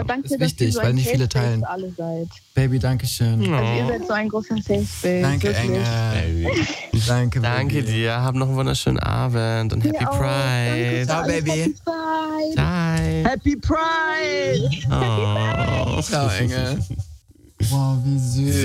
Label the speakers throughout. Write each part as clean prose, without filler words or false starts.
Speaker 1: danke,
Speaker 2: ist wichtig,
Speaker 1: dass ihr so
Speaker 2: weil
Speaker 1: ein
Speaker 2: nicht viele
Speaker 1: Safe Space
Speaker 2: teilen.
Speaker 1: für alle seid.
Speaker 2: Baby, danke schön.
Speaker 1: Also ihr seid so ein großer Safe Space.
Speaker 2: Danke,
Speaker 1: wirklich.
Speaker 2: Engel. Danke,
Speaker 3: Danke
Speaker 2: Baby.
Speaker 3: dir. Hab noch einen wunderschönen Abend und Happy
Speaker 1: Ihr auch.
Speaker 3: Pride.
Speaker 1: Danke
Speaker 2: Ciao,
Speaker 1: für alles.
Speaker 2: Baby.
Speaker 1: Happy Pride.
Speaker 3: Bye.
Speaker 2: Happy Pride!
Speaker 3: Oh.
Speaker 2: Ciao, Engel. Wow, wie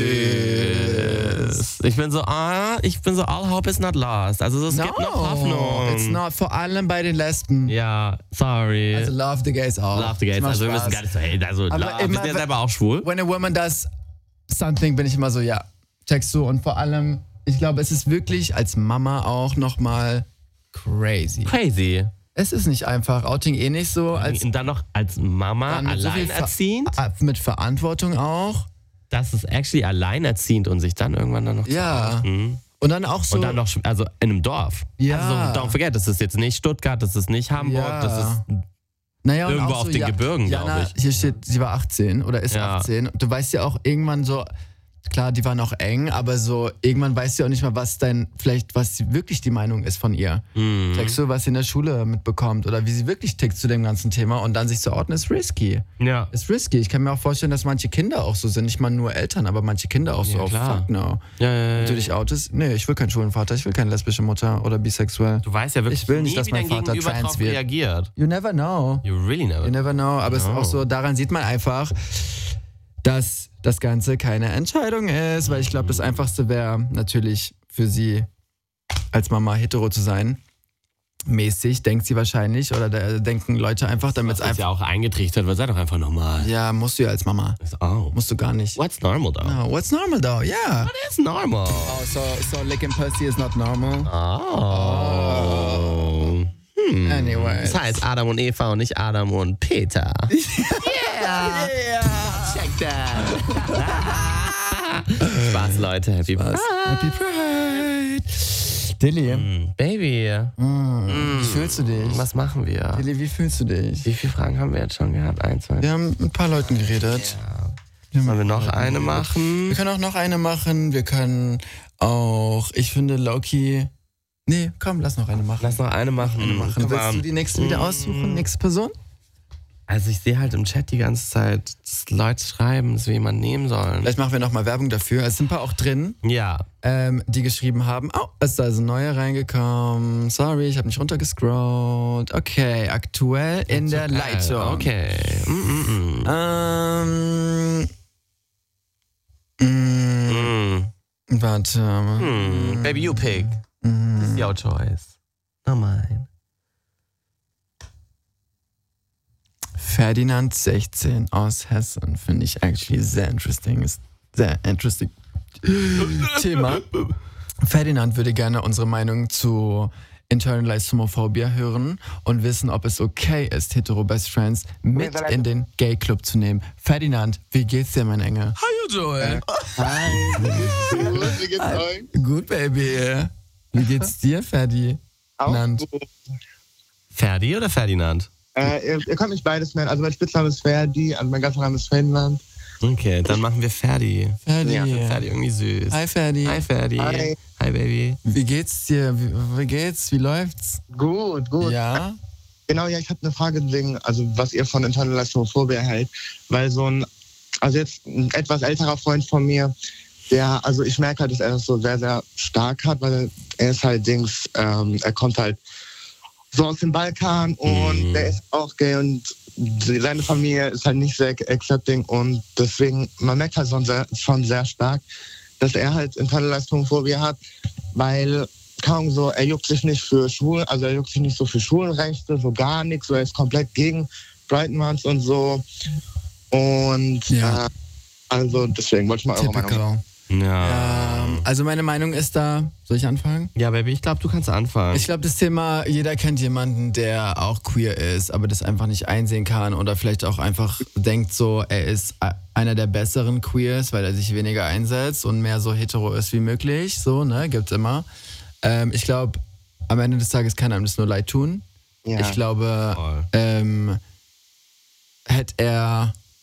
Speaker 2: süß.
Speaker 3: Ich bin so, all hope is not lost. Also es gibt noch Hoffnung.
Speaker 2: It's not, vor allem bei den Lesben.
Speaker 3: Ja, sorry.
Speaker 2: Also love the gays auch.
Speaker 3: Love the gays.
Speaker 2: Es macht
Speaker 3: Also wir müssen
Speaker 2: Spaß.
Speaker 3: gar nicht so, hey, also
Speaker 2: Aber
Speaker 3: wir
Speaker 2: immer,
Speaker 3: sind ja selber auch schwul.
Speaker 2: When a woman does something, bin ich immer so, ja, checkst du. Und vor allem, ich glaube, es ist wirklich als Mama auch nochmal crazy.
Speaker 3: Crazy.
Speaker 2: Es ist nicht einfach. Outing nicht so.
Speaker 3: Und dann noch als Mama
Speaker 2: Dann mit so viel
Speaker 3: alleinerziehend.
Speaker 2: mit Verantwortung auch.
Speaker 3: Das ist actually alleinerziehend und sich dann irgendwann dann noch
Speaker 2: Ja.
Speaker 3: Mhm.
Speaker 2: Und dann auch so.
Speaker 3: Und dann noch, also in einem Dorf.
Speaker 2: Ja.
Speaker 3: Also don't forget, das ist jetzt nicht Stuttgart, das ist nicht Hamburg,
Speaker 2: Ja.
Speaker 3: das ist
Speaker 2: naja, und
Speaker 3: irgendwo
Speaker 2: auch
Speaker 3: auf
Speaker 2: so,
Speaker 3: den Gebirgen,
Speaker 2: Jana,
Speaker 3: glaube ich.
Speaker 2: hier steht, sie war 18 oder ist
Speaker 3: Ja.
Speaker 2: 18. Du weißt ja auch irgendwann so, klar, die waren auch eng, aber so irgendwann weißt du auch nicht mal, was wirklich die Meinung ist von ihr.
Speaker 3: Mhm.
Speaker 2: Checkst du, was sie in der Schule mitbekommt oder wie sie wirklich tickt zu dem ganzen Thema und dann sich zu orten, ist risky.
Speaker 3: Ja.
Speaker 2: Ist risky. Ich kann mir auch vorstellen, dass manche Kinder auch so sind, nicht mal nur Eltern, aber manche Kinder auch so
Speaker 3: Ja,
Speaker 2: auf
Speaker 3: klar.
Speaker 2: fuck no.
Speaker 3: Ja.
Speaker 2: Wenn du dich outest, nee, ich will keinen schwulen Vater, ich will keine lesbische Mutter oder bisexuell.
Speaker 3: Du weißt ja wirklich
Speaker 2: Ich will nicht,
Speaker 3: nie,
Speaker 2: dass
Speaker 3: wie
Speaker 2: mein
Speaker 3: dein
Speaker 2: Vater
Speaker 3: Gegenüber
Speaker 2: trans
Speaker 3: drauf
Speaker 2: wird.
Speaker 3: reagiert.
Speaker 2: You never know.
Speaker 3: You really never.
Speaker 2: You never know. Aber es ist auch so, daran sieht man einfach, dass das Ganze keine Entscheidung ist, weil ich glaube, das Einfachste wäre natürlich für sie als Mama hetero zu sein. Mäßig, denkt sie wahrscheinlich, oder denken Leute einfach, damit es
Speaker 3: Das ist
Speaker 2: einfach.
Speaker 3: ja auch eingetrichtert, weil sei doch einfach normal.
Speaker 2: Ja, musst du ja als Mama.
Speaker 3: Oh.
Speaker 2: Musst du gar nicht.
Speaker 3: What's normal though?
Speaker 2: No, what's normal though? Yeah.
Speaker 3: What is normal?
Speaker 2: Oh, so licking pussy is not normal.
Speaker 3: Oh.
Speaker 2: Anyway.
Speaker 3: Das heißt Adam und Eva und nicht Adam und Peter.
Speaker 2: Yeah.
Speaker 3: Check that. Spaß, Leute. Happy Pride.
Speaker 2: Happy Pride. Dilly,
Speaker 3: Baby.
Speaker 2: wie fühlst du dich?
Speaker 3: Was machen wir?
Speaker 2: Dilly, wie fühlst du dich?
Speaker 3: Wie viele Fragen haben wir jetzt schon gehabt? 1, 2,
Speaker 2: Wir haben mit ein paar Leuten geredet.
Speaker 3: Sollen wir noch eine machen?
Speaker 2: Wir können auch noch eine machen. Wir können auch, ich finde, Loki. Nee, komm, lass noch eine machen.
Speaker 3: Lass noch eine machen.
Speaker 2: Willst du die nächste wieder aussuchen? Nächste Person?
Speaker 3: Also ich sehe halt im Chat die ganze Zeit, dass Leute schreiben, dass wir jemanden nehmen sollen.
Speaker 2: Vielleicht machen wir nochmal Werbung dafür. Es sind ein paar auch drin,
Speaker 3: Ja.
Speaker 2: die geschrieben haben, oh, es ist also neue reingekommen. Sorry, ich habe nicht runtergescrollt. Okay, aktuell in der Leitung.
Speaker 3: Okay.
Speaker 2: Warte.
Speaker 3: Baby, you pick. It's your choice. No mine.
Speaker 2: Ferdinand 16 aus Hessen finde ich actually sehr interesting. Ist sehr interesting Thema. Ferdinand würde gerne unsere Meinung zu Internalized Homophobia hören und wissen, ob es okay ist, hetero Best Friends mit in den Gay Club zu nehmen. Ferdinand, wie geht's dir, mein Engel?
Speaker 3: How you doing?
Speaker 2: Hi.
Speaker 4: Wie geht's euch?
Speaker 2: Gut, Baby. Wie geht's dir, Ferdinand?
Speaker 3: Ferdi oder Ferdinand?
Speaker 4: Ihr könnt mich beides nennen. Also mein Spitzname ist Ferdi, also mein ganzer Name ist Ferdinand.
Speaker 3: Okay, dann machen wir Ferdi.
Speaker 2: Ferdi.
Speaker 3: Ja, Ferdi irgendwie süß.
Speaker 2: Hi, Ferdi.
Speaker 3: Hi, Ferdi.
Speaker 4: Hi.
Speaker 3: Hi, Baby.
Speaker 2: Wie geht's dir? Wie geht's? Wie läuft's?
Speaker 4: Gut.
Speaker 2: Ja?
Speaker 4: Genau, ja, ich habe eine Frage wegen, also was ihr von Internalized Homophobia hält. Weil also jetzt ein etwas älterer Freund von mir, also ich merke halt, dass er das so sehr, sehr stark hat, weil er ist halt er kommt halt so aus dem Balkan und der ist auch gay und seine Familie ist halt nicht sehr accepting und deswegen, man merkt halt schon sehr stark, dass er halt Internalized Homophobia hat, weil kaum so, er juckt sich nicht für Schwulen, also er juckt sich nicht so für Schwulenrechte, so gar nichts, so er ist komplett gegen Pride Month und so und
Speaker 2: Ja.
Speaker 4: also deswegen wollte ich mal eure Meinung.
Speaker 2: Typical.
Speaker 3: Ja.
Speaker 2: Also meine Meinung ist da, soll ich anfangen?
Speaker 3: Ja, Baby, ich glaube, du kannst anfangen.
Speaker 2: Ich glaube, das Thema, jeder kennt jemanden, der auch queer ist, aber das einfach nicht einsehen kann oder vielleicht auch einfach denkt so, er ist einer der besseren Queers, weil er sich weniger einsetzt und mehr so hetero ist wie möglich, so, ne, gibt's immer. Ich glaube, am Ende des Tages kann einem das nur leid tun.
Speaker 4: Ja.
Speaker 2: Ich glaube,
Speaker 3: Voll.
Speaker 2: hätte er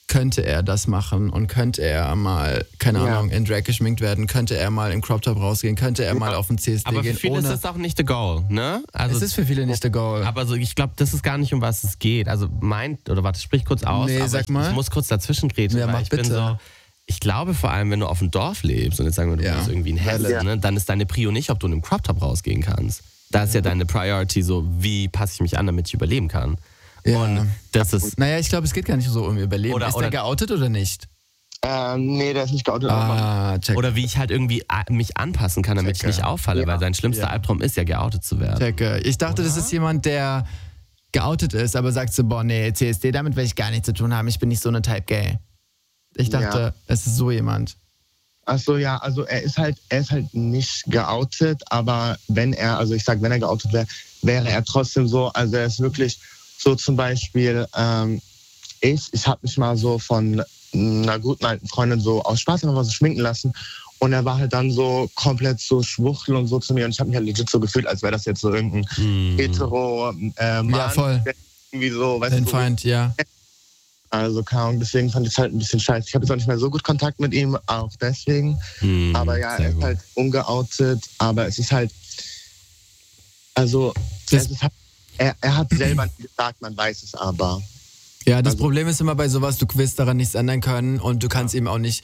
Speaker 2: könnte er das machen und könnte er mal, keine Ahnung, in Drag geschminkt werden, könnte er mal in Crop Top rausgehen, könnte er mal auf den CSD
Speaker 3: aber
Speaker 2: gehen.
Speaker 3: für viele ist das auch nicht the goal, ne? Also
Speaker 2: es ist für viele nicht der Goal.
Speaker 3: aber so, ich glaube, das ist gar nicht, um was es geht. Also sprich kurz aus.
Speaker 2: Nee,
Speaker 3: aber
Speaker 2: sag mal.
Speaker 3: Ich muss kurz dazwischen grätschen,
Speaker 2: Ja,
Speaker 3: weil
Speaker 2: mach
Speaker 3: ich bin
Speaker 2: bitte.
Speaker 3: so... Ich glaube vor allem, wenn du auf dem Dorf lebst und jetzt sagen wir, du bist irgendwie in Hessen, ne, dann ist deine Prio nicht, ob du in einem Crop Top rausgehen kannst. Da ist ja deine Priority so, wie passe ich mich an, damit ich überleben kann.
Speaker 2: Ja.
Speaker 3: Und das ist...
Speaker 2: Naja, ich glaube, es geht gar nicht so um Überleben. Ist der geoutet oder nicht?
Speaker 4: Nee, der ist nicht geoutet.
Speaker 2: Check.
Speaker 3: Oder wie ich halt irgendwie mich anpassen kann, damit ich nicht auffalle, weil sein schlimmster Albtraum ist ja, geoutet zu werden.
Speaker 2: Checke. Ich dachte, das ist jemand, der geoutet ist, aber sagt so, boah, nee, CSD, damit will ich gar nichts zu tun haben. Ich bin nicht so eine Type Gay. Ich dachte, es ist so jemand.
Speaker 4: Ach so, ja, also er ist halt nicht geoutet, aber wenn er geoutet wäre, wäre er trotzdem so, also er ist wirklich so zum Beispiel, ich habe mich mal so von einer guten alten Freundin so aus Spaß einfach mal so schminken lassen und er war halt dann so komplett so schwuchtel und so zu mir und ich habe mich halt legit so gefühlt, als wäre das jetzt so irgendein hetero Mann,
Speaker 2: Ja, voll.
Speaker 4: der irgendwie so, weißt
Speaker 2: Dein
Speaker 4: du,
Speaker 2: Feind, ja.
Speaker 4: also keine Ahnung, deswegen fand ich es halt ein bisschen scheiße. Ich habe jetzt auch nicht mehr so gut Kontakt mit ihm, auch deswegen. Aber ja, er ist halt ungeoutet, aber es ist halt, also er hat selber nicht gesagt, man weiß es aber.
Speaker 2: Ja, das Problem ist immer bei sowas, du wirst daran nichts ändern können und du kannst ihm auch nicht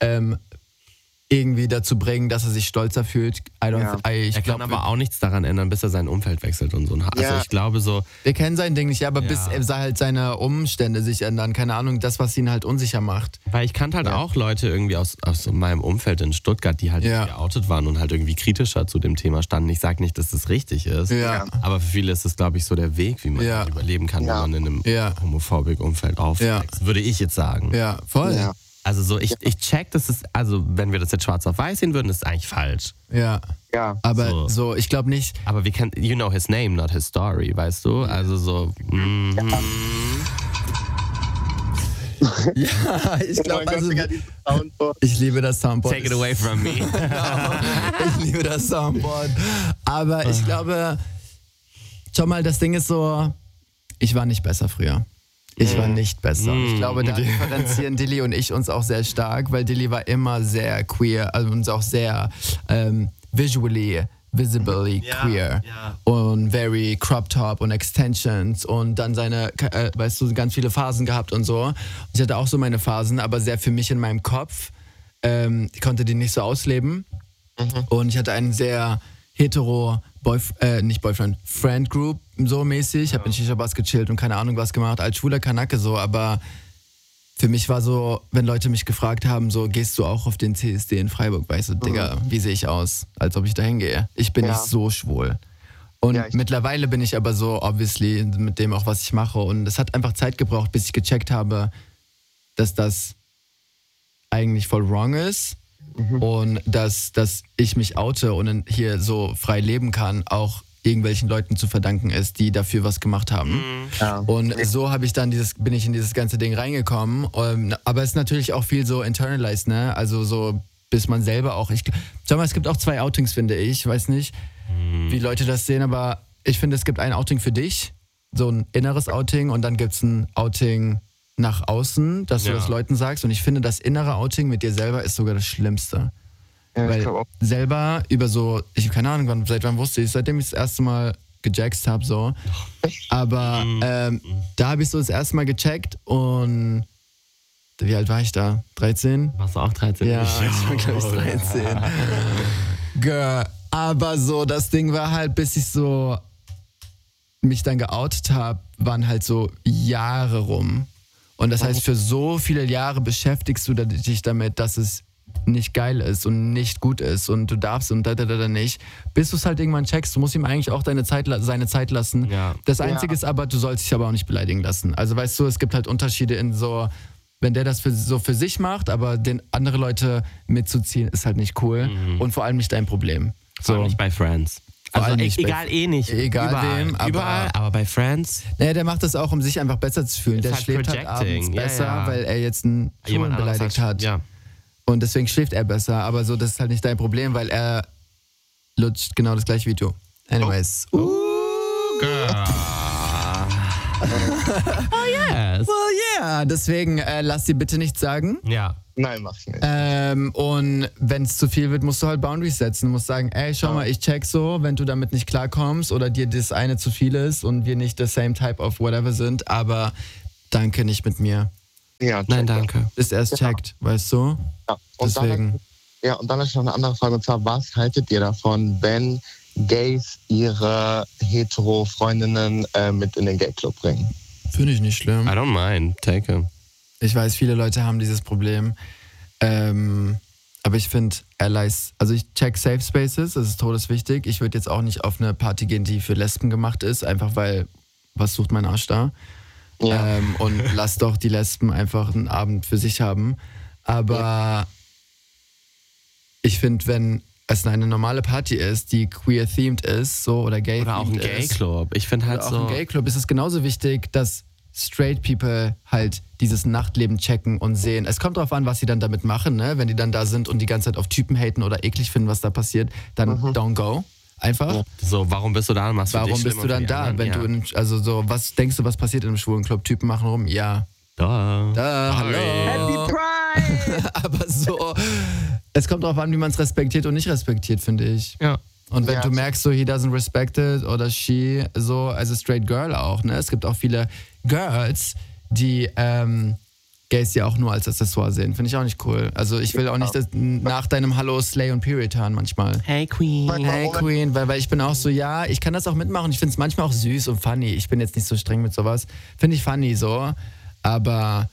Speaker 2: irgendwie dazu bringen, dass er sich stolzer fühlt.
Speaker 3: Er kann aber auch nichts daran ändern, bis er sein Umfeld wechselt und so. Also ich glaube so...
Speaker 2: Wir kennen sein Ding nicht, aber bis halt seine Umstände sich ändern, keine Ahnung, das, was ihn halt unsicher macht.
Speaker 3: Weil ich kannte halt auch Leute irgendwie aus so meinem Umfeld in Stuttgart, die halt geoutet waren und halt irgendwie kritischer zu dem Thema standen. Ich sage nicht, dass das richtig ist, aber für viele ist es, glaube ich, so der Weg, wie man überleben kann, wenn man in einem homophobischen Umfeld aufwächst. Würde ich jetzt sagen.
Speaker 2: Ja, voll.
Speaker 4: Ja.
Speaker 3: Also so, ich check, dass es, also wenn wir das jetzt schwarz auf weiß sehen würden, ist es eigentlich falsch.
Speaker 2: Ja. Aber so ich glaube nicht.
Speaker 3: Aber wir kennen, you know his name, not his story, weißt du? Also so.
Speaker 2: Ja, ich glaube, ich liebe das Soundboard.
Speaker 3: Take it away from me.
Speaker 2: Ich liebe das Soundboard. Aber ich glaube, schau mal, das Ding ist so, ich war nicht besser früher. Ich war nicht besser. Ich glaube, da differenzieren Dilly und ich uns auch sehr stark, weil Dilly war immer sehr queer, also uns auch sehr visibly queer und very crop top und Extensions und dann seine, weißt du, ganz viele Phasen gehabt und so. Ich hatte auch so meine Phasen, aber sehr für mich in meinem Kopf. Ich konnte die nicht so ausleben und ich hatte einen sehr hetero Friend Group so mäßig. Ich habe in Shisha-Bars gechillt und keine Ahnung was gemacht, als schwuler Kanake so, aber für mich war so, wenn Leute mich gefragt haben, so, gehst du auch auf den CSD in Freiburg? Weißt du, Digga, wie sehe ich aus? Als ob ich da hingehe. Ich bin nicht so schwul. Und mittlerweile bin ich aber so, obviously, mit dem auch, was ich mache. Und es hat einfach Zeit gebraucht, bis ich gecheckt habe, dass das eigentlich voll wrong ist. Und dass ich mich oute und hier so frei leben kann, auch irgendwelchen Leuten zu verdanken ist, die dafür was gemacht haben. Und so bin ich in dieses ganze Ding reingekommen. Aber es ist natürlich auch viel so internalized, ne? Also so, bis man selber auch... Schau mal, es gibt auch 2 Outings, finde ich. Ich weiß nicht, wie Leute das sehen, aber ich finde, es gibt ein Outing für dich, so ein inneres Outing, und dann gibt es ein Outing nach außen, dass du das Leuten sagst. Und ich finde, das innere Outing mit dir selber ist sogar das Schlimmste. Ja, weil selber über so, ich habe keine Ahnung, seit wann wusste ich, seitdem ich das erste Mal gejackst habe, so. Aber da habe ich so das erste Mal gecheckt und wie alt war ich da? 13?
Speaker 3: Warst du auch 13?
Speaker 2: Ja, ich war glaube ich 13. Girl. Aber so, das Ding war halt, bis ich so mich dann geoutet habe, waren halt so Jahre rum. Und das heißt, für so viele Jahre beschäftigst du dich damit, dass es nicht geil ist und nicht gut ist und du darfst und nicht, bis du es halt irgendwann checkst. Du musst ihm eigentlich auch seine Zeit lassen. Ja. Das Einzige ist aber, du sollst dich aber auch nicht beleidigen lassen. Also weißt du, es gibt halt Unterschiede in so, wenn der das für sich macht, aber den andere Leute mitzuziehen, ist halt nicht cool und vor allem nicht dein Problem.
Speaker 3: Vor allem nicht bei Friends. Also egal nicht.
Speaker 2: Egal
Speaker 3: überall,
Speaker 2: wem.
Speaker 3: Überall, aber bei Friends.
Speaker 2: Naja, der macht das auch, um sich einfach besser zu fühlen. Der
Speaker 3: halt
Speaker 2: schläft halt abends besser, weil er jetzt einen Schwulen beleidigt hat. Ja. Und deswegen schläft er besser. Aber so, das ist halt nicht dein Problem, weil er lutscht genau das gleiche wie du. Anyways.
Speaker 3: Girl. Oh yes.
Speaker 2: Well, yeah. Deswegen lass dir bitte nichts sagen.
Speaker 3: Ja.
Speaker 4: Nein, mach ich nicht.
Speaker 2: Und wenn es zu viel wird, musst du halt Boundaries setzen. Du musst sagen, ey, schau mal, ich check so, wenn du damit nicht klarkommst oder dir das eine zu viel ist und wir nicht the same type of whatever sind, aber danke, nicht mit mir.
Speaker 4: Ja,
Speaker 3: nein, danke.
Speaker 2: Bis er es checkt, weißt du?
Speaker 4: Ja. Und
Speaker 2: deswegen.
Speaker 4: Und dann habe ich noch eine andere Frage, und zwar, was haltet ihr davon, wenn Gays ihre hetero-Freundinnen mit in den Gay-Club bringen?
Speaker 2: Finde ich nicht schlimm.
Speaker 3: I don't mind, take it.
Speaker 2: Ich weiß, viele Leute haben dieses Problem. Aber ich finde Allies, also ich check Safe Spaces, das ist todeswichtig. Ich würde jetzt auch nicht auf eine Party gehen, die für Lesben gemacht ist, einfach weil, was sucht mein Arsch da? Ja. Und lass doch die Lesben einfach einen Abend für sich haben. Aber ich finde, wenn es eine normale Party ist, die queer-themed ist, so oder gay-themed ist.
Speaker 3: Oder auch ein Gay-Club. Ich finde halt so.
Speaker 2: Auch ein Gay-Club ist es genauso wichtig, dass straight people halt dieses Nachtleben checken und sehen. Es kommt darauf an, was sie dann damit machen, ne? Wenn die dann da sind und die ganze Zeit auf Typen haten oder eklig finden, was da passiert, dann don't go. Einfach.
Speaker 3: So, warum bist du da?
Speaker 2: Warum bist du dann da? Anderen, was denkst du, was passiert in einem schwulen Club? Typen machen rum? Ja.
Speaker 3: Da,
Speaker 2: hallo.
Speaker 1: Happy Pride!
Speaker 2: Aber so, es kommt darauf an, wie man es respektiert und nicht respektiert, finde ich.
Speaker 3: Ja.
Speaker 2: Und wenn du merkst, so he doesn't respect it oder she, so as a straight girl auch, ne? Es gibt auch viele Girls, die Gays ja auch nur als Accessoire sehen. Finde ich auch nicht cool. Also ich will auch nicht nach deinem Hallo Slay und Period hören manchmal.
Speaker 3: Hey Queen.
Speaker 2: Hey Queen, weil ich bin auch so, ja, ich kann das auch mitmachen. Ich finde es manchmal auch süß und funny. Ich bin jetzt nicht so streng mit sowas. Finde ich funny so, aber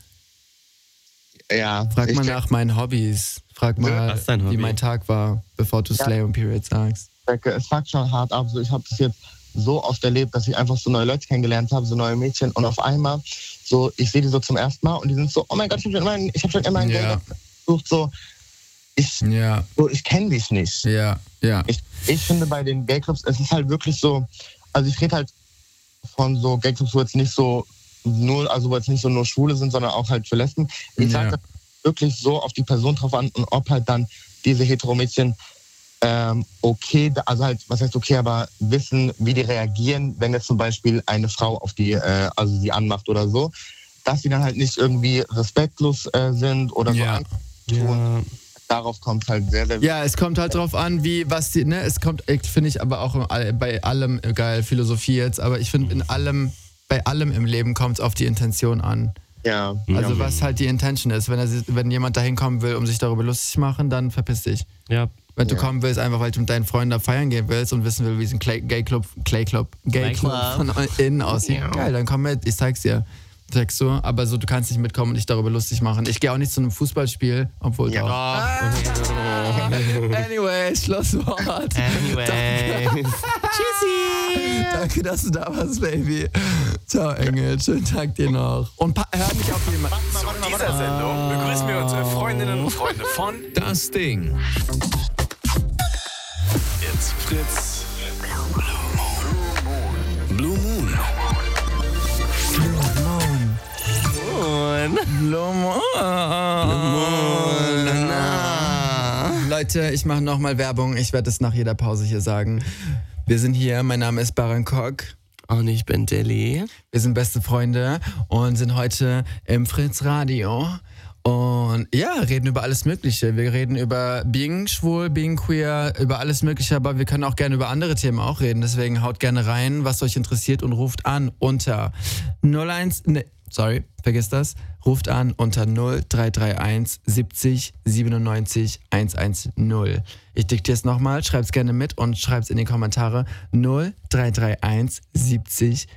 Speaker 2: frag mal nach meinen Hobbys. Frag mal, wie mein Tag war, bevor du Slay und Period sagst.
Speaker 4: Es fuckt schon hart ab. Ich habe das jetzt so oft erlebt, dass ich einfach so neue Leute kennengelernt habe, so neue Mädchen und auf einmal so, ich sehe die so zum ersten Mal und die sind so, oh mein Gott, ich habe schon immer einen Gay gesucht, so, ich kenne dich nicht.
Speaker 2: Ja.
Speaker 4: Ich finde bei den Gay-Clubs, es ist halt wirklich so, also ich rede halt von so Gay-Clubs, wo jetzt nicht so wo jetzt nicht so nur Schwule sind, sondern auch halt für Lesben. Ich sage das wirklich so auf die Person drauf an und ob halt dann diese Hetero-Mädchen okay, also halt, was heißt okay, aber wissen, wie die reagieren, wenn jetzt zum Beispiel eine Frau auf die, also sie anmacht oder so, dass sie dann halt nicht irgendwie respektlos sind oder so tun. Darauf kommt es halt sehr, sehr
Speaker 2: Ja, es kommt halt drauf an, es kommt, finde ich aber auch bei allem, geil, Philosophie jetzt, aber ich finde bei allem im Leben kommt es auf die Intention an.
Speaker 4: Ja.
Speaker 2: Also was halt die Intention ist. Wenn jemand dahin kommen will, um sich darüber lustig zu machen, dann verpiss dich.
Speaker 3: Ja.
Speaker 2: Wenn du kommen willst, einfach weil du mit deinen Freunden da feiern gehen willst und wissen willst, wie es ein Gay-Club von innen aussieht, geil, dann komm mit, ich zeig's dir. Sagst du, aber so, du kannst nicht mitkommen und dich darüber lustig machen. Ich gehe auch nicht zu einem Fußballspiel, obwohl doch. Anyway, Schlusswort. Tschüssi. Danke, dass du da warst, Baby. Ciao, Engel. Schönen Tag dir noch. Und hör mich auf jemanden.
Speaker 5: Zu dieser Sendung begrüßen wir unsere Freundinnen und Freunde von Das Ding. Jetzt Fritz. Blue Moon.
Speaker 2: Leute, ich mache nochmal Werbung. Ich werde es nach jeder Pause hier sagen. Wir sind hier, mein Name ist Baran Kok.
Speaker 3: Und ich bin Dilly.
Speaker 2: Wir sind beste Freunde und sind heute im Fritz Radio. Und ja, reden über alles Mögliche. Wir reden über being schwul, being queer, über alles Mögliche, aber wir können auch gerne über andere Themen auch reden. Deswegen haut gerne rein, was euch interessiert und ruft an unter vergiss das. Ruft an unter 0331 70 97 110. Ich diktiere es nochmal, schreib's gerne mit und schreib's in die Kommentare 0331 70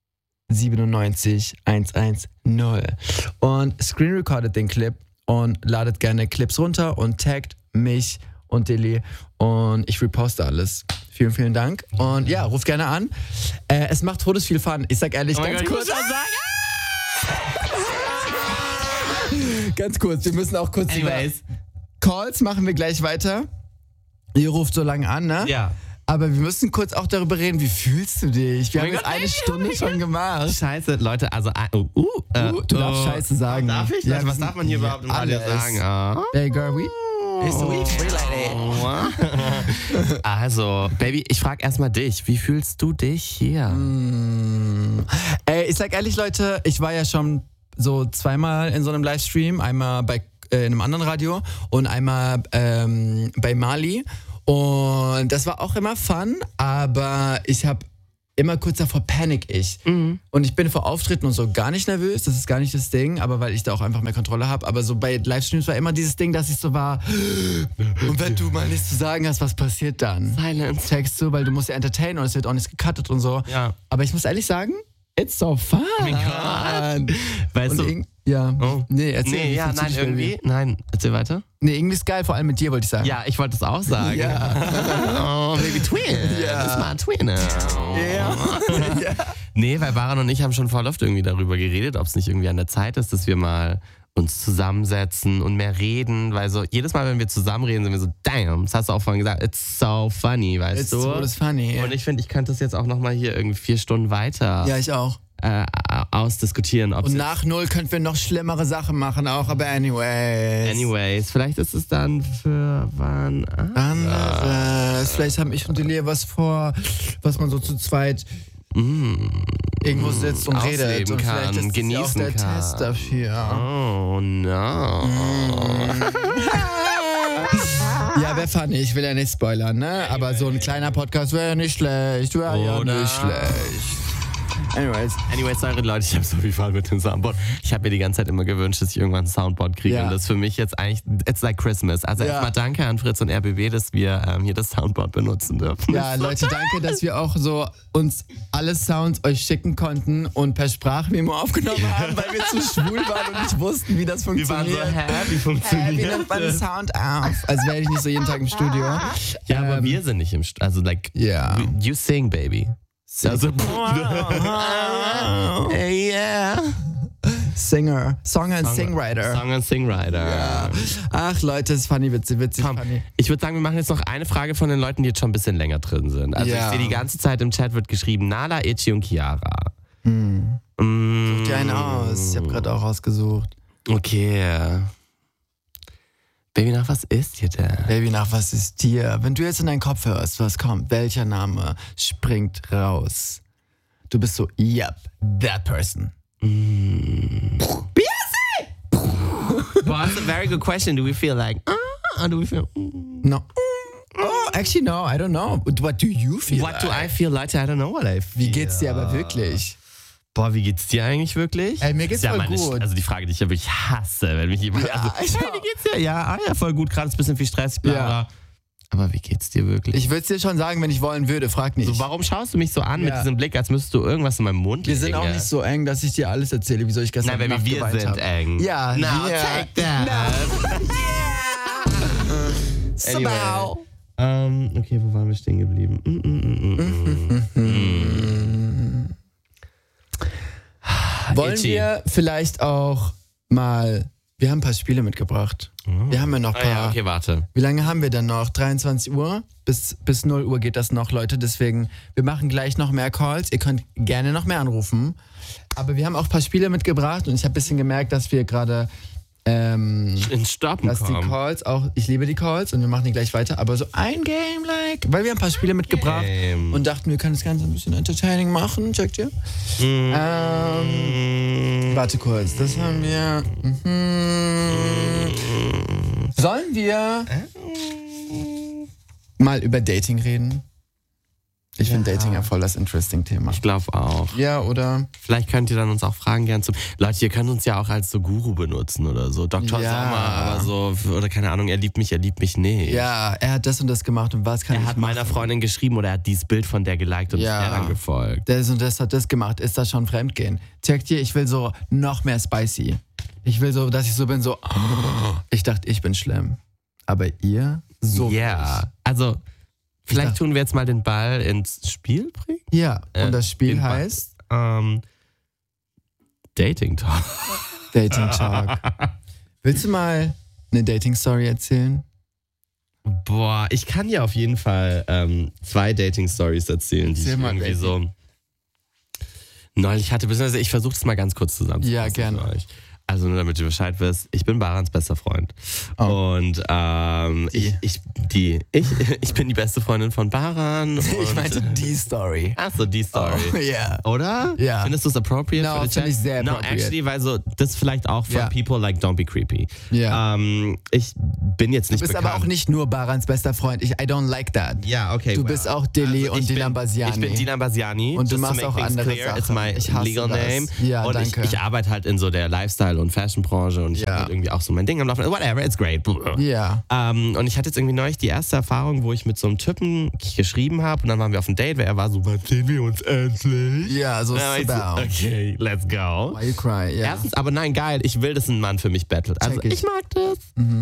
Speaker 2: 97 110. Und screen recordet den Clip und ladet gerne Clips runter und taggt mich und Dilly und ich reposte alles. Vielen, vielen Dank. Und ja, ruft gerne an. Es macht todesviel Fun. Ich sag ehrlich, ganz kurz, wir müssen auch kurz Calls machen wir gleich weiter. Ihr ruft so lange an, ne?
Speaker 3: Ja.
Speaker 2: Aber wir müssen kurz auch darüber reden, wie fühlst du dich? Wir haben jetzt eine Stunde schon gemacht.
Speaker 3: Scheiße, Leute, also
Speaker 2: du darfst Scheiße sagen.
Speaker 3: Darf ich?
Speaker 2: Ja,
Speaker 3: was darf man hier überhaupt im Radio sagen?
Speaker 2: Hey girl, bist du
Speaker 3: Also, Baby, ich frage erstmal dich. Wie fühlst du dich hier?
Speaker 2: Ey, ich sag ehrlich, Leute, ich war ja schon so zweimal in so einem Livestream, einmal bei in einem anderen Radio und einmal bei Mali. Und das war auch immer fun, aber ich habe immer kurz davor panic ich. Und ich bin vor Auftritten und so gar nicht nervös, das ist gar nicht das Ding, aber weil ich da auch einfach mehr Kontrolle habe. Aber so bei Livestreams war immer dieses Ding, dass ich so war, und wenn du mal nichts zu sagen hast, was passiert dann?
Speaker 3: Silence.
Speaker 2: Checkst du, weil du musst ja entertainen und es wird auch nichts gecuttet und so.
Speaker 3: Ja.
Speaker 2: Aber ich muss ehrlich sagen, it's so fun.
Speaker 3: Oh mein Gott. Weißt du?
Speaker 2: Ja.
Speaker 3: Oh.
Speaker 2: Nee, erzähl.
Speaker 3: Nee, ja, nein, irgendwie. Nein, erzähl weiter.
Speaker 2: Nee, irgendwie ist geil, vor allem mit dir, wollte ich sagen.
Speaker 3: Ja, ich wollte es auch sagen.
Speaker 2: Ja.
Speaker 3: Oh, Baby Twin.
Speaker 2: Ja.
Speaker 3: Das war ein Twin.
Speaker 2: Ja.
Speaker 3: Nee, weil Baran und ich haben schon voll oft irgendwie darüber geredet, ob es nicht irgendwie an der Zeit ist, dass wir mal uns zusammensetzen und mehr reden, weil so jedes Mal, wenn wir zusammen reden, sind wir so, damn, das hast du auch vorhin gesagt, it's so funny, weißt du?
Speaker 2: It's funny.
Speaker 3: Und ich finde, ich könnte das jetzt auch nochmal hier irgendwie 4 Stunden weiter
Speaker 2: Ja, ich auch.
Speaker 3: ausdiskutieren.
Speaker 2: Und nach 0 könnten wir noch schlimmere Sachen machen auch, aber anyways.
Speaker 3: Vielleicht ist es dann für wann
Speaker 2: anderes. Vielleicht haben ich und Delia was vor, was man so zu zweit irgendwo sitzt und redet. Und
Speaker 3: kann,
Speaker 2: vielleicht ist
Speaker 3: genießen
Speaker 2: auch der
Speaker 3: kann.
Speaker 2: Test dafür.
Speaker 3: Oh no.
Speaker 2: Ja, wäre funny. Ich will ja nicht spoilern, ne? Aber so ein kleiner Podcast wäre ja nicht schlecht. Wäre ja nicht schlecht.
Speaker 3: Anyways, sorry Leute, ich habe so viel Fall mit dem Soundboard. Ich habe mir die ganze Zeit immer gewünscht, dass ich irgendwann ein Soundboard kriege.
Speaker 2: Ja.
Speaker 3: Und das ist für mich jetzt eigentlich, it's like Christmas. Also erstmal danke an Fritz und RBB, dass wir hier das Soundboard benutzen dürfen.
Speaker 2: Ja, Leute, danke, dass wir auch so uns alle Sounds euch schicken konnten und per Sprachmemo aufgenommen haben, weil wir zu schwul waren und nicht wussten, wie das funktioniert.
Speaker 3: Wir waren so, wie funktioniert
Speaker 2: wie nimmt man den Sound auf? Als wäre ich nicht so jeden Tag im Studio.
Speaker 3: Ja, aber wir sind nicht im Studio. Also like, you sing, baby. Also, yeah.
Speaker 2: Song and Singwriter. Ja. Ach Leute, ist funny, witzig, funny.
Speaker 3: Ich würde sagen, wir machen jetzt noch eine Frage von den Leuten, die jetzt schon ein bisschen länger drin sind. Also ich sehe die ganze Zeit im Chat wird geschrieben, Nala, Itchy und Chiara.
Speaker 2: Such dir einen aus. Ich habe gerade auch ausgesucht.
Speaker 3: Okay. Baby, nach was ist dir denn?
Speaker 2: Baby, nach was ist dir? Wenn du jetzt in deinen Kopf hörst, was kommt, welcher Name springt raus? Du bist so, yep, that person. Beyoncé!
Speaker 3: Well, that's a very good question. Do we feel like, or do we feel...
Speaker 2: No. Oh, actually, no, I don't know. What do you feel
Speaker 3: What do I feel like? I don't know what I feel.
Speaker 2: Wie geht's dir aber wirklich?
Speaker 3: Boah, wie geht's dir eigentlich wirklich?
Speaker 2: Ey, mir geht's voll gut.
Speaker 3: Also die Frage, die ich ja wirklich hasse, wenn mich jemand...
Speaker 2: Ja,
Speaker 3: hey, wie geht's dir? Ja, voll gut, gerade ist ein bisschen viel Stress, bla, bla. Aber wie geht's dir wirklich?
Speaker 2: Ich würde es dir schon sagen, wenn ich wollen würde, frag nicht.
Speaker 3: So, warum schaust du mich so an mit diesem Blick, als müsstest du irgendwas in meinem Mund
Speaker 2: legen? Wir sind auch nicht so eng, dass ich dir alles erzähle, wieso ich gestern Nacht geweint habe.
Speaker 3: Wir sind eng.
Speaker 2: Ja.
Speaker 3: Now take that. Anyway. Okay, wo waren wir stehen geblieben?
Speaker 2: Wollen wir vielleicht auch mal... Wir haben ein paar Spiele mitgebracht. Wir haben ja noch ein paar.
Speaker 3: Ja, okay, warte.
Speaker 2: Wie lange haben wir denn noch? 23 Uhr? Bis 0 Uhr geht das noch, Leute. Deswegen, wir machen gleich noch mehr Calls. Ihr könnt gerne noch mehr anrufen. Aber wir haben auch ein paar Spiele mitgebracht und ich habe ein bisschen gemerkt, dass wir gerade
Speaker 3: ins Stoppen
Speaker 2: dass
Speaker 3: kommen.
Speaker 2: Die Calls auch, ich liebe die Calls und wir machen die gleich weiter, aber so ein Game, weil wir haben ein paar Spiele mitgebracht und dachten, wir können das Ganze ein bisschen entertaining machen. Checkt ihr? Warte kurz, das haben wir. Sollen wir mal über Dating reden? Ich finde Dating ja voll das interesting Thema.
Speaker 3: Ich glaube auch.
Speaker 2: Ja, oder?
Speaker 3: Vielleicht könnt ihr dann uns auch Fragen gern zum... Leute, ihr könnt uns ja auch als so Guru benutzen oder so. Dr. Sommer, aber so... Oder keine Ahnung, er liebt mich nicht.
Speaker 2: Ja, er hat das und das gemacht und was kann ich machen?
Speaker 3: Er hat meiner Freundin geschrieben oder er hat dieses Bild von der geliked und ist der dann gefolgt.
Speaker 2: Das und das hat das gemacht. Ist das schon Fremdgehen? Checkt ihr, ich will so noch mehr spicy. Ich will so, dass ich so bin, so... Ich dachte, ich bin schlimm. Aber ihr? So.
Speaker 3: Ja, also... Vielleicht tun wir jetzt mal den Ball ins Spiel bringen?
Speaker 2: Ja, und das Spiel heißt?
Speaker 3: Dating Talk.
Speaker 2: Dating Talk. Willst du mal eine Dating-Story erzählen?
Speaker 3: Boah, ich kann ja auf jeden Fall 2 Dating-Stories erzählen, die ich irgendwie so neulich hatte. Beziehungsweise ich versuche es mal ganz kurz zusammenzufassen.
Speaker 2: Ja, gerne.
Speaker 3: Euch. Also nur damit du Bescheid wirst, ich bin Bahrans bester Freund. Oh. Und ich bin die beste Freundin von Bahran.
Speaker 2: Ich meinte die Story.
Speaker 3: Ach so, die Story.
Speaker 2: Oh, yeah.
Speaker 3: Oder?
Speaker 2: Ja.
Speaker 3: Findest du es appropriate?
Speaker 2: No, finde ich sehr appropriate.
Speaker 3: No, actually, weil so, das vielleicht auch for people like don't be creepy.
Speaker 2: Ja.
Speaker 3: Ich bin jetzt nicht
Speaker 2: bekannt. Du bist aber auch nicht nur Barans bester Freund. I don't like that.
Speaker 3: Ja, okay.
Speaker 2: Du bist auch Dilly und Dilan Basiani.
Speaker 3: Ich bin Dilan Basiani.
Speaker 2: Und du machst auch andere Sachen.
Speaker 3: It's my legal name.
Speaker 2: Ja,
Speaker 3: und
Speaker 2: danke.
Speaker 3: Ich arbeite halt in so der Lifestyle- und Fashion-Branche und ich habe halt irgendwie auch so mein Ding am Laufen. Whatever, it's great.
Speaker 2: Ja.
Speaker 3: Und ich hatte jetzt irgendwie neulich die erste Erfahrung, wo ich mit so einem Typen geschrieben habe und dann waren wir auf ein Date, weil er war so, wann sehen wir uns endlich?
Speaker 2: Ja, so
Speaker 3: okay, let's go.
Speaker 2: Why you cry? Yeah.
Speaker 3: Erstens, aber nein, geil, ich will, dass ein Mann für mich battelt. Also ich mag das.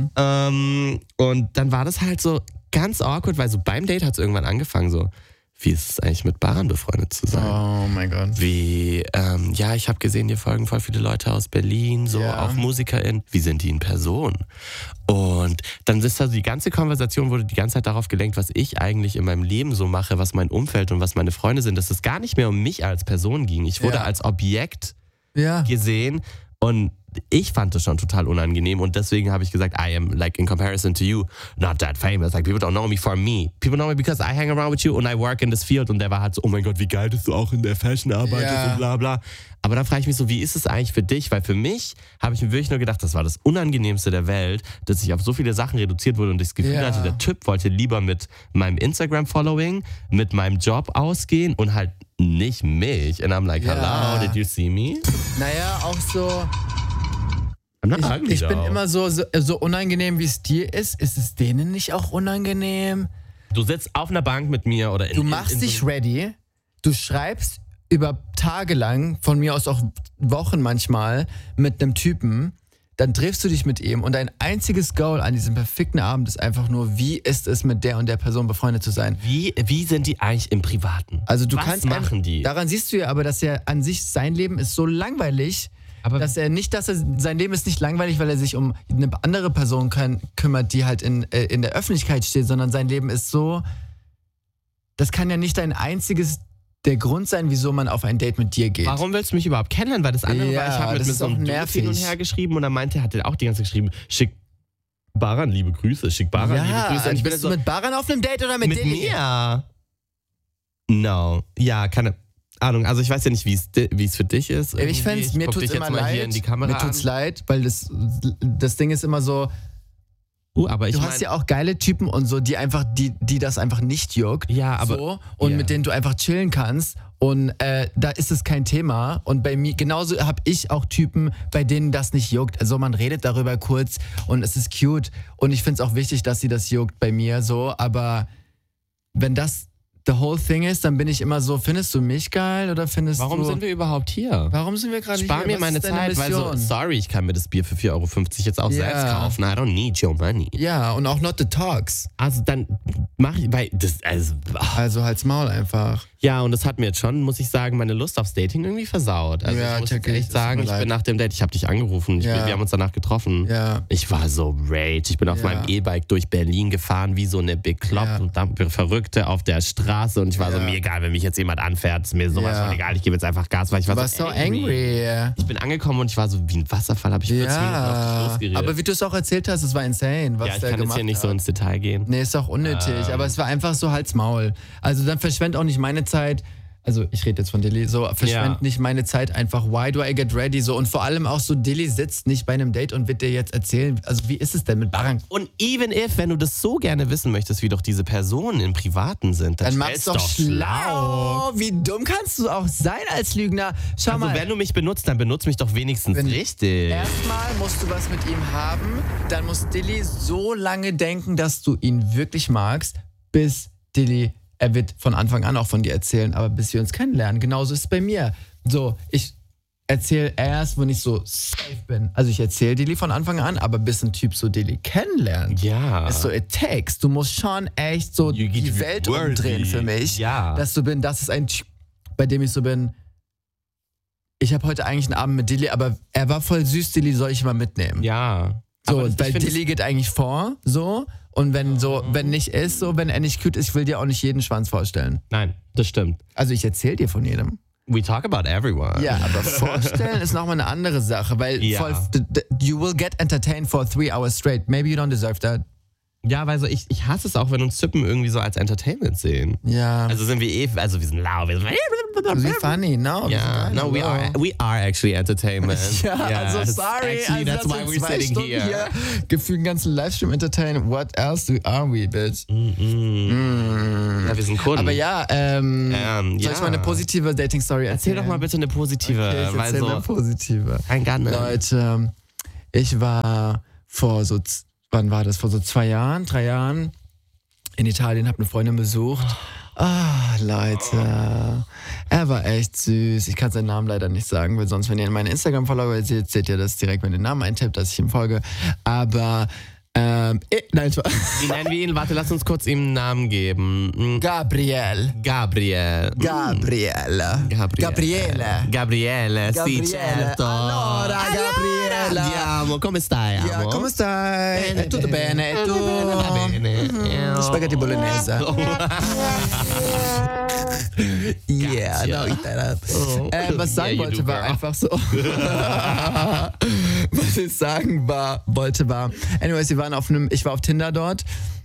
Speaker 3: Und dann war das halt so ganz awkward, weil so beim Date hat es irgendwann angefangen so, wie ist es eigentlich mit Bahran befreundet zu sein?
Speaker 2: Oh mein Gott.
Speaker 3: Wie, ich habe gesehen, dir folgen voll viele Leute aus Berlin, so auch MusikerInnen. Wie sind die in Person? Und dann ist also die ganze Konversation wurde die ganze Zeit darauf gelenkt, was ich eigentlich in meinem Leben so mache, was mein Umfeld und was meine Freunde sind, dass es gar nicht mehr um mich als Person ging. Ich wurde als Objekt gesehen und ich fand das schon total unangenehm und deswegen habe ich gesagt, I am like in comparison to you not that famous. Like people don't know me for me. People know me because I hang around with you and I work in this field. Und der war halt so, oh mein Gott, wie geil, dass du auch in der Fashion arbeitest und bla bla. Aber dann frage ich mich so, wie ist es eigentlich für dich? Weil für mich habe ich mir wirklich nur gedacht, das war das Unangenehmste der Welt, dass ich auf so viele Sachen reduziert wurde und ich das Gefühl hatte, der Typ wollte lieber mit meinem Instagram-Following, mit meinem Job ausgehen und halt nicht mich. And I'm like, hello, did you see me?
Speaker 2: Naja, auch so...
Speaker 3: Ich
Speaker 2: bin immer so unangenehm, wie es dir ist. Ist es denen nicht auch unangenehm?
Speaker 3: Du sitzt auf einer Bank mit mir oder
Speaker 2: Du machst dich ready, du schreibst über Tage lang, von mir aus auch Wochen manchmal, mit einem Typen, dann triffst du dich mit ihm und dein einziges Goal an diesem perfekten Abend ist einfach nur, wie ist es mit der und der Person befreundet zu sein?
Speaker 3: Wie sind die eigentlich im Privaten?
Speaker 2: Also
Speaker 3: Was machen die?
Speaker 2: Daran siehst du ja aber, dass er an sich, sein Leben ist so langweilig, sein Leben ist nicht langweilig, weil er sich um eine andere Person kümmert, die halt in der Öffentlichkeit steht, sondern sein Leben ist so, das kann ja nicht der Grund sein, wieso man auf ein Date mit dir geht.
Speaker 3: Warum willst du mich überhaupt kennenlernen? Weil das andere war, ich habe mit so einem Dude hin und her geschrieben und dann hat er auch die ganze Zeit geschrieben, schick Bahran liebe Grüße, liebe Grüße. Und ich bin
Speaker 2: bist du mit Bahran auf einem Date oder mit
Speaker 3: mir? No. Ja, keine Ahnung, also ich weiß ja nicht, wie es für dich ist.
Speaker 2: Ich fände es, mir tut es immer leid. Mir tut's leid, weil das Ding ist immer so,
Speaker 3: aber
Speaker 2: du hast ja auch geile Typen und so, die das einfach nicht juckt.
Speaker 3: Ja, aber
Speaker 2: so, und mit denen du einfach chillen kannst. Und da ist es kein Thema. Und bei mir, genauso habe ich auch Typen, bei denen das nicht juckt. Also man redet darüber kurz und es ist cute. Und ich finde es auch wichtig, dass sie das juckt bei mir so. Aber wenn das the whole thing ist, dann bin ich immer so, findest du mich geil oder findest
Speaker 3: Warum sind wir überhaupt hier?
Speaker 2: Warum sind wir gerade hier?
Speaker 3: Spar mir meine Zeit, weil so, sorry, ich kann mir das Bier für 4,50 € jetzt auch selbst kaufen. I don't need your money.
Speaker 2: Ja, und auch not the talks.
Speaker 3: Also dann mach ich, weil das,
Speaker 2: also halt's Maul einfach.
Speaker 3: Ja, und das hat mir jetzt schon, muss ich sagen, meine Lust aufs Dating irgendwie versaut. Also ich muss jetzt echt sagen, ich bin nach dem Date, ich habe dich angerufen, wir haben uns danach getroffen.
Speaker 2: Ja.
Speaker 3: Ich war so rage. Ich bin auf meinem E-Bike durch Berlin gefahren, wie so eine bekloppte und Verrückte auf der Straße und ich war so, mir egal, wenn mich jetzt jemand anfährt, ist mir sowas von egal, ich gebe jetzt einfach Gas, weil ich war so
Speaker 2: angry.
Speaker 3: Ich bin angekommen und ich war so wie ein Wasserfall, habe ich 40 Minuten auf dich losgeredet.
Speaker 2: Aber wie du es auch erzählt hast, es war insane, was der gemacht hat.
Speaker 3: Ich kann jetzt hier nicht so ins Detail gehen.
Speaker 2: Nee, ist auch unnötig, aber es war einfach so halt's Maul. Also dann verschwend auch nicht meine Zeit. Also ich rede jetzt von Dilly, so verschwend nicht meine Zeit einfach, why do I get ready, so und vor allem auch so, Dilly sitzt nicht bei einem Date und wird dir jetzt erzählen, also wie ist es denn mit Bahran?
Speaker 3: Und even if, wenn du das so gerne wissen möchtest, wie doch diese Personen im Privaten sind, dann
Speaker 2: mach's doch schlau. Wie dumm kannst du auch sein als Lügner? Schau mal.
Speaker 3: Also wenn du mich benutzt, dann benutzt mich doch wenigstens richtig.
Speaker 2: Erstmal musst du was mit ihm haben, dann muss Dilly so lange denken, dass du ihn wirklich magst, bis Dilly, er wird von Anfang an auch von dir erzählen, aber bis wir uns kennenlernen. Genauso ist es bei mir. So, ich erzähle erst, wenn ich so safe bin. Also ich erzähle Dilly von Anfang an, aber bis ein Typ so Dilly kennenlernt, ist so, it takes. Du musst schon echt so die Welt umdrehen für mich, dass du das ist ein Typ, bei dem ich so bin, ich habe heute eigentlich einen Abend mit Dilly, aber er war voll süß, Dilly, soll ich mal mitnehmen?
Speaker 3: Ja.
Speaker 2: So, weil Dilly geht eigentlich vor, so. Und wenn nicht ist, so, wenn er nicht cute ist, ich will dir auch nicht jeden Schwanz vorstellen.
Speaker 3: Nein, das stimmt.
Speaker 2: Also ich erzähle dir von jedem.
Speaker 3: We talk about everyone.
Speaker 2: Ja, aber vorstellen ist nochmal eine andere Sache, weil you will get entertained for 3 hours straight. Maybe you don't deserve that.
Speaker 3: Ja, weil so ich hasse es auch, wenn uns Typen irgendwie so als Entertainment sehen.
Speaker 2: Ja.
Speaker 3: Also sind wir also wir sind lau, wir sind
Speaker 2: funny, no.
Speaker 3: Yeah, no, we are actually entertainment.
Speaker 2: Ja, also sorry.
Speaker 3: Actually, that's why we're sitting here.
Speaker 2: Gefühlt einen ganzen Livestream entertainen. What else are we, bitch?
Speaker 3: Ja, wir sind Kunden.
Speaker 2: Aber ja, soll ich mal eine positive Dating-Story erzählen?
Speaker 3: Erzähl doch mal bitte eine positive.
Speaker 2: Okay, ich erzähl eine positive.
Speaker 3: Kein Garten.
Speaker 2: Leute, ich war wann war das? Vor so 3 Jahren in Italien, habe eine Freundin besucht. Leute, er war echt süß. Ich kann seinen Namen leider nicht sagen, weil sonst, wenn ihr in meine Instagram-Follower seht ihr das direkt, wenn ihr den Namen eintippt, dass ich ihm folge. Aber, nein,
Speaker 3: wie nennen wir ihn? Warte, lass uns kurz ihm einen Namen geben.
Speaker 2: Gabriele,
Speaker 3: sì, certo.
Speaker 2: Allora, Gabriele.
Speaker 3: Andiamo, come stai, amo?
Speaker 2: Ja, come stai? Tutto bene, e tu?
Speaker 3: Va bene.
Speaker 2: Spaghetti bolognese. Yeah, no, eat that up. Was ich sagen wollte, war einfach so. Was ich sagen wollte, war. Anyways, ich war auf Tinder dort.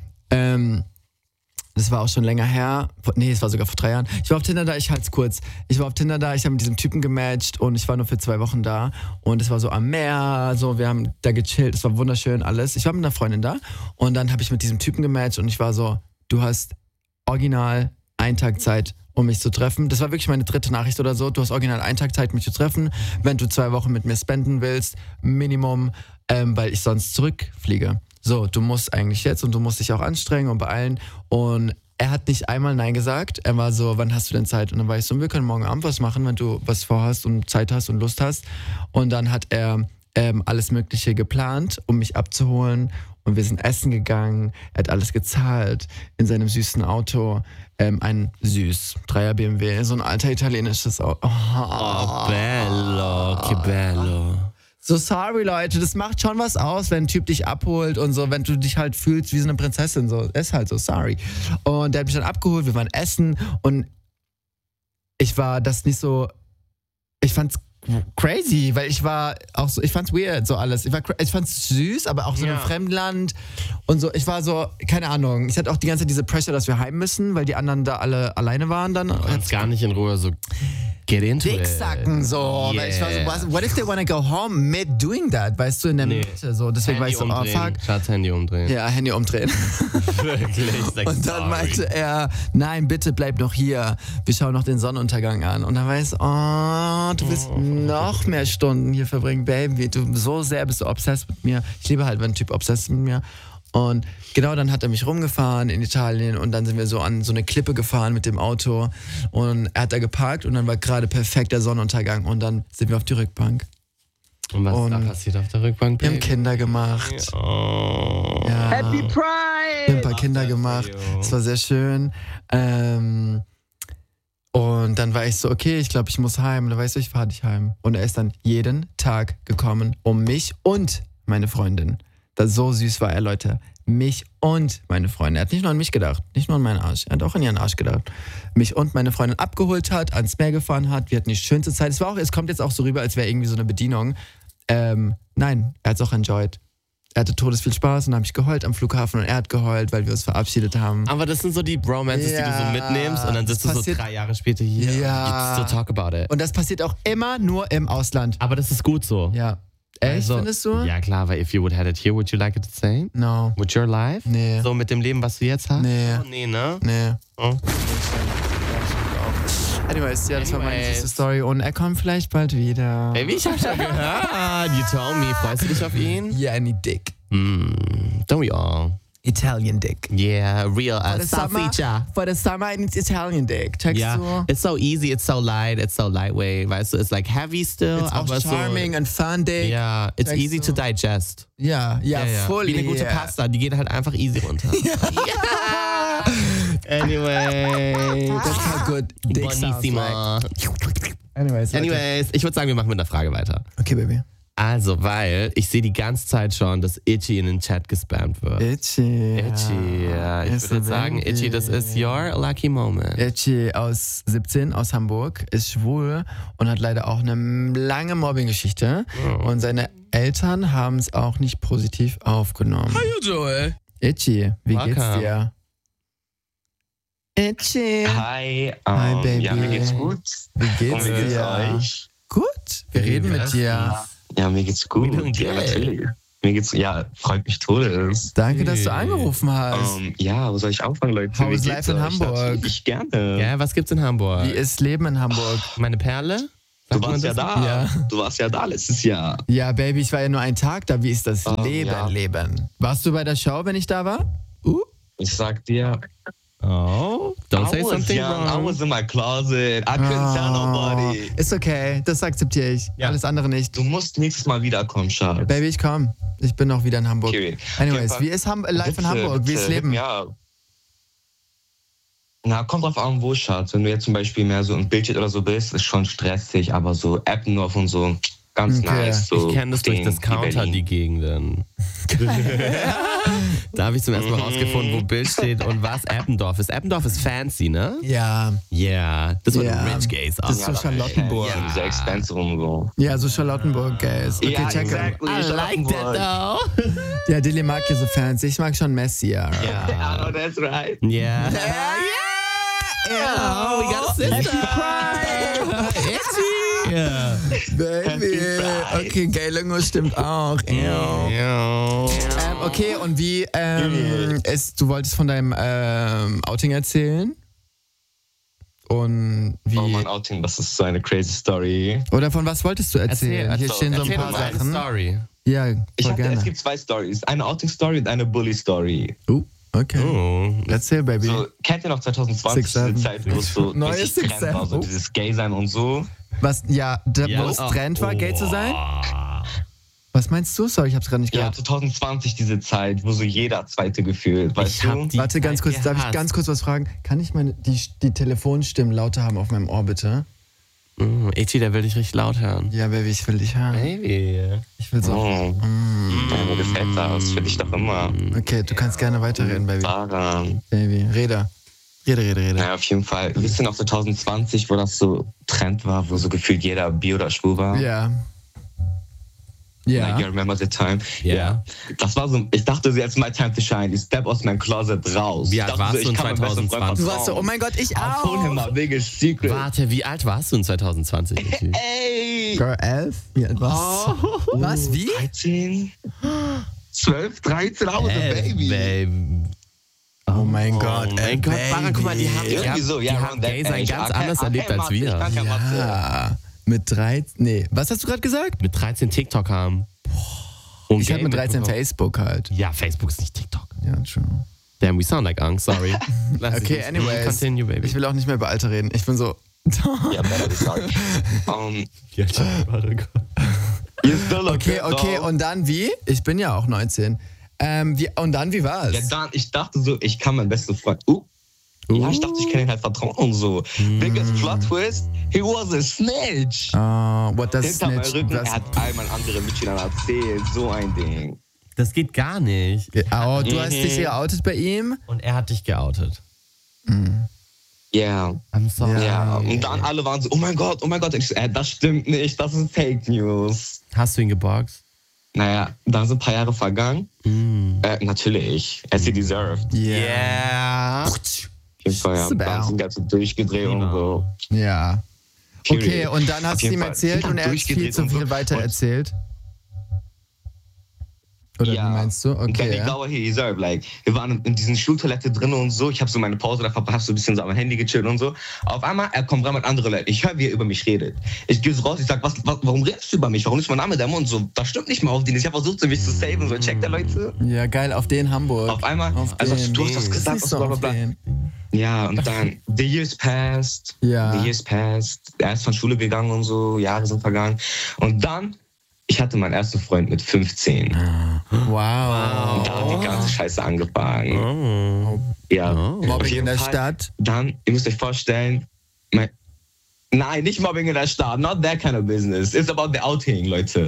Speaker 2: Das war auch schon länger her. Nee, es war sogar vor 3 Jahren. Ich war auf Tinder da, ich halte es kurz. Ich war auf Tinder da, ich habe mit diesem Typen gematcht und ich war nur für 2 Wochen da. Und es war so am Meer, so, wir haben da gechillt, es war wunderschön alles. Ich war mit einer Freundin da und dann habe ich mit diesem Typen gematcht und ich war so, du hast original 1 Tag Zeit, um mich zu treffen. Das war wirklich meine 3. Nachricht oder so. Du hast original 1 Tag Zeit, mich zu treffen, wenn du 2 Wochen mit mir spenden willst, Minimum, weil ich sonst zurückfliege. So, du musst eigentlich jetzt und du musst dich auch anstrengen und beeilen. Und er hat nicht einmal Nein gesagt. Er war so, wann hast du denn Zeit? Und dann war ich so, wir können morgen Abend was machen, wenn du was vorhast und Zeit hast und Lust hast. Und dann hat er alles Mögliche geplant, um mich abzuholen. Und wir sind essen gegangen. Er hat alles gezahlt in seinem süßen Auto. Ein 3er BMW, so ein alter italienisches Auto.
Speaker 3: Oh, bello, che bello.
Speaker 2: So sorry, Leute, das macht schon was aus, wenn ein Typ dich abholt und so, wenn du dich halt fühlst wie so eine Prinzessin, so, ist halt so, sorry. Und der hat mich dann abgeholt, wir waren essen und ich war das nicht so, ich fand's crazy, weil ich war auch so, ich fand's weird, so alles. Ich fand's süß, aber auch so in einem Fremdland und so, ich war so, keine Ahnung, ich hatte auch die ganze Zeit diese Pressure, dass wir heim müssen, weil die anderen da alle alleine waren dann.
Speaker 3: Und gar nicht in Ruhe so get into it.
Speaker 2: Dicksacken, so.
Speaker 3: Yeah.
Speaker 2: Weil ich war so, what if they wanna go home mid doing that? Weißt du, in der Mitte, so. Deswegen war ich so, oh fuck.
Speaker 3: Schatz, Handy umdrehen.
Speaker 2: Ja, Handy umdrehen.
Speaker 3: Wirklich.
Speaker 2: Und dann meinte er, nein, bitte bleib noch hier. Wir schauen noch den Sonnenuntergang an. Und dann war ich so, oh, du willst noch mehr Stunden hier verbringen, Baby. Du so sehr bist du obsessed mit mir. Ich liebe halt, wenn ein Typ obsessed mit mir. Und genau, dann hat er mich rumgefahren in Italien und dann sind wir so an so eine Klippe gefahren mit dem Auto und er hat da geparkt und dann war gerade perfekt der Sonnenuntergang und dann sind wir auf die Rückbank.
Speaker 3: Und was ist da passiert auf der Rückbank,
Speaker 2: Baby? Wir haben Kinder gemacht.
Speaker 3: Oh.
Speaker 2: Ja.
Speaker 1: Happy Pride!
Speaker 2: Wir haben ein paar Kinder gemacht. Es war sehr schön. Und dann war ich so, okay, ich glaube, ich muss heim. Und dann weißt du, ich fahre dich heim. Und er ist dann jeden Tag gekommen, um mich und meine Freundin. So süß war er, Leute. Mich und meine Freundin. Er hat nicht nur an mich gedacht, nicht nur an meinen Arsch. Er hat auch an ihren Arsch gedacht. Mich und meine Freundin abgeholt hat, ans Meer gefahren hat. Wir hatten die schönste Zeit. Es kommt jetzt auch so rüber, als wäre irgendwie so eine Bedienung. Nein, er hat es auch enjoyed. Er hatte todesviel Spaß und dann habe ich geheult am Flughafen und er hat geheult, weil wir uns verabschiedet haben.
Speaker 3: Aber das sind so die Bromances, die du so mitnimmst und dann sitzt du so 3 Jahre später hier.
Speaker 2: Ja.
Speaker 3: You still talk about it.
Speaker 2: Und das passiert auch immer nur im Ausland.
Speaker 3: Aber das ist gut so.
Speaker 2: Ja. Echt, findest du?
Speaker 3: Ja klar, weil if you would had it here, would you like it the same?
Speaker 2: No.
Speaker 3: With your life?
Speaker 2: Nee.
Speaker 3: So mit dem Leben, was du jetzt hast?
Speaker 2: Nee.
Speaker 3: Oh, nee, ne?
Speaker 2: Nee.
Speaker 3: Oh.
Speaker 2: Anyways, ja, das war meine süße Story und er kommt vielleicht bald wieder.
Speaker 3: Baby, ich hab schon gehört. You told me. Freust du dich auf ihn?
Speaker 2: Yeah, I need dick.
Speaker 3: Don't we all?
Speaker 2: Italian dick.
Speaker 3: Yeah, real salsiccia.
Speaker 2: For the summer, I need Italian dick. Checkst du?
Speaker 3: It's so easy, it's so light, it's so lightweight, weißt du? It's like heavy still,
Speaker 2: it's
Speaker 3: aber
Speaker 2: auch charming and fun dick.
Speaker 3: Yeah, it's
Speaker 2: Checkst
Speaker 3: easy to digest.
Speaker 2: Ja, fully.
Speaker 3: Wie eine gute Pasta, die geht halt einfach easy runter. Yeah. Anyway.
Speaker 2: That's how good dick sounds like. Anyways,
Speaker 3: ich würde sagen, wir machen mit einer Frage weiter.
Speaker 2: Okay, Baby.
Speaker 3: Also, weil ich sehe die ganze Zeit schon, dass Itchy in den Chat gespammt wird.
Speaker 2: Itchy.
Speaker 3: Ja. Ich würde sagen, Itchy, das ist your lucky moment.
Speaker 2: Itchy aus 17, aus Hamburg, ist schwul und hat leider auch eine lange Mobbing-Geschichte. Oh. Und seine Eltern haben es auch nicht positiv aufgenommen.
Speaker 3: How you doing?
Speaker 2: Itchy, wie geht's dir? Itchy.
Speaker 6: Hi,
Speaker 2: Hi, Baby.
Speaker 6: Ja, mir geht's gut.
Speaker 2: Wie geht's dir?
Speaker 6: Euch?
Speaker 2: Gut, wir reden mit dir.
Speaker 6: Ja, mir geht's gut. Ja, natürlich. Mir geht's, freut mich todes.
Speaker 2: Danke, dass du angerufen hast.
Speaker 6: Wo soll ich anfangen, Leute?
Speaker 2: How is life in Hamburg?
Speaker 6: Ich gerne.
Speaker 3: Ja, was gibt's in Hamburg?
Speaker 2: Wie ist Leben in Hamburg?
Speaker 3: Meine Perle?
Speaker 6: Du warst ja da.
Speaker 2: Ja.
Speaker 6: Du warst ja da letztes Jahr.
Speaker 2: Ja, Baby, ich war ja nur einen Tag da. Wie ist das Leben? Warst du bei der Show, wenn ich da war?
Speaker 6: Ich sag dir...
Speaker 3: Oh, don't say something wrong.
Speaker 6: I was in my closet. I couldn't tell nobody.
Speaker 2: Ist okay, das akzeptiere ich. Ja. Alles andere nicht.
Speaker 6: Du musst nächstes Mal wiederkommen, Schatz.
Speaker 2: Baby, ich komme. Ich bin noch wieder in Hamburg.
Speaker 6: Okay.
Speaker 2: Anyways, wie ist live in Hamburg? Wie ist Leben?
Speaker 6: Ja. Na, kommt drauf an, wo, Schatz. Wenn du jetzt zum Beispiel mehr so im Bildschirm oder so bist, ist schon stressig, aber so Eppendorf und so, ganz nice. So
Speaker 3: ich kenne das durch das Counter, die Gegenden. Da habe ich zum ersten Mal rausgefunden, wo Bild steht und was Eppendorf ist. Eppendorf ist fancy, ne?
Speaker 2: Ja.
Speaker 3: Yeah, das sind Rich Gays.
Speaker 2: Das ist so Charlottenburg.
Speaker 6: Ja, diese Expensive und so.
Speaker 2: Ja, so Charlottenburg Gays. Okay,
Speaker 6: ja,
Speaker 2: check
Speaker 6: exactly.
Speaker 3: I like that though.
Speaker 2: Ja, Dilly mag ja so fancy. Ich mag schon Messier.
Speaker 6: Yeah, I know that's right.
Speaker 3: Yeah.
Speaker 2: Yeah.
Speaker 3: We got a sister. Itchy. Yeah.
Speaker 2: Baby. Okay, gay Lingo stimmt auch. Okay, und wie du wolltest von deinem Outing erzählen? Und wie?
Speaker 6: Oh, mein Outing, das ist so eine crazy Story.
Speaker 2: Oder von was wolltest du erzählen? Hier stehen so ein paar
Speaker 3: Sachen.
Speaker 2: Sachen.
Speaker 3: Story.
Speaker 2: Ja, voll gerne.
Speaker 6: Es gibt 2 Stories. Eine Outing-Story und eine Bully-Story.
Speaker 2: Okay. Erzähl, Baby.
Speaker 6: So, kennt ihr noch 2020 diese Zeit, wo es so
Speaker 2: neues
Speaker 6: Trend war, so dieses Gay-Sein und so?
Speaker 2: Was, wo es Trend war, gay zu sein? Was meinst du? Sorry, ich hab's gerade nicht gehört.
Speaker 6: Ja, 2020 diese Zeit, wo so jeder Zweite gefühlt, weißt du?
Speaker 2: Warte, ganz kurz, darf ich ganz kurz was fragen? Kann ich die Telefonstimmen lauter haben auf meinem Ohr, bitte?
Speaker 3: Itchy, der will dich richtig laut hören.
Speaker 2: Ja, Baby, ich will dich hören.
Speaker 3: Baby.
Speaker 2: Ich will so.
Speaker 6: Ja, mir gefällt das, für dich doch immer.
Speaker 2: Okay, du kannst gerne weiterreden, Baby.
Speaker 6: Sarah.
Speaker 2: Baby, rede.
Speaker 6: Naja, auf jeden Fall. Wisst ihr noch 2020, wo das so Trend war, wo so gefühlt jeder bi oder schwul war?
Speaker 2: Ja.
Speaker 6: Like, you remember the time?
Speaker 3: Ja.
Speaker 6: Das war so, ich dachte, jetzt my time to shine. Ich step aus meinem Closet raus.
Speaker 3: Wie alt warst du in 2020?
Speaker 2: Du warst so, oh mein Gott, ich auch.
Speaker 6: Secret.
Speaker 3: Warte, wie alt warst du in 2020?
Speaker 6: Ey!
Speaker 2: Girl, 11? Wie alt warst du? Was, wie?
Speaker 6: 13? 12, 13, I was a baby.
Speaker 2: Oh mein Gott,
Speaker 3: mein Gott, Baran, guck mal, die haben Gay sein ganz anders erlebt als wir.
Speaker 2: Ja. Mit 13, was hast du gerade gesagt?
Speaker 3: Mit 13 TikTok haben.
Speaker 2: Ich hatte mit 13 Facebook halt.
Speaker 3: Ja, Facebook ist nicht TikTok.
Speaker 2: Ja, true.
Speaker 3: Damn, we sound like Angst, sorry.
Speaker 2: Okay, anyways.
Speaker 3: Continue, baby.
Speaker 2: Ich will auch nicht mehr über Alter reden. Ich bin so...
Speaker 6: Ja, better be sorry.
Speaker 2: Okay, und dann wie? Ich bin ja auch 19. Und dann, wie war's?
Speaker 6: Ja, ich dachte so, ich kann meinen besten Freund... Ja, ich dachte, ich kann ihn halt vertrauen und so. Biggest Plot Twist, he was a snitch.
Speaker 2: What does
Speaker 6: Hinter
Speaker 2: snitch?
Speaker 6: meinem Rücken, er hat all meinen anderen Mitschülern erzählt, so ein Ding.
Speaker 3: Das geht gar nicht.
Speaker 2: Du hast dich geoutet bei ihm?
Speaker 3: Und er hat dich geoutet.
Speaker 6: Ja.
Speaker 3: I'm sorry.
Speaker 6: Ja, und dann alle waren so, oh mein Gott. Ich so, das stimmt nicht, das ist Fake News.
Speaker 3: Hast du ihn geboxt?
Speaker 6: Naja, da sind ein paar Jahre vergangen. Natürlich, as he deserved.
Speaker 2: Yeah.
Speaker 6: Auf jeden Fall, ja. Dann sind ganz durchgedreht und so.
Speaker 2: Ja. Okay, und dann hast du ihm erzählt und er hat viel zu viel weiter erzählt? Oder wie meinst du? Okay.
Speaker 6: Und dann die Dauer he deserved. Like, wir waren in diesen Schultoilette drin und so. Ich habe so meine Pause da verpasst, so ein bisschen so am Handy gechillt und so. Auf einmal, er kommt rein mit anderen Leuten. Ich höre, wie er über mich redet. Ich gehe so raus, ich sag, warum redest du über mich? Warum ist mein Name der Mund? So, das stimmt nicht mal auf den. Ich habe versucht, mich zu saven. So, checkt der Leute.
Speaker 2: Ja, geil, auf den Hamburg.
Speaker 6: Auf einmal, du hast das gesagt,
Speaker 2: so bla.
Speaker 6: Ja, und dann, the years passed. Er ist von Schule gegangen und so, Jahre sind vergangen. Und dann, ich hatte meinen ersten Freund mit 15.
Speaker 2: Wow.
Speaker 6: Und da hat die ganze Scheiße angefangen. Ja.
Speaker 2: Mobbing in der Stadt?
Speaker 6: Dann, ihr müsst euch vorstellen, nein, nicht Mobbing in der Stadt, not that kind of business. It's about the outing, Leute.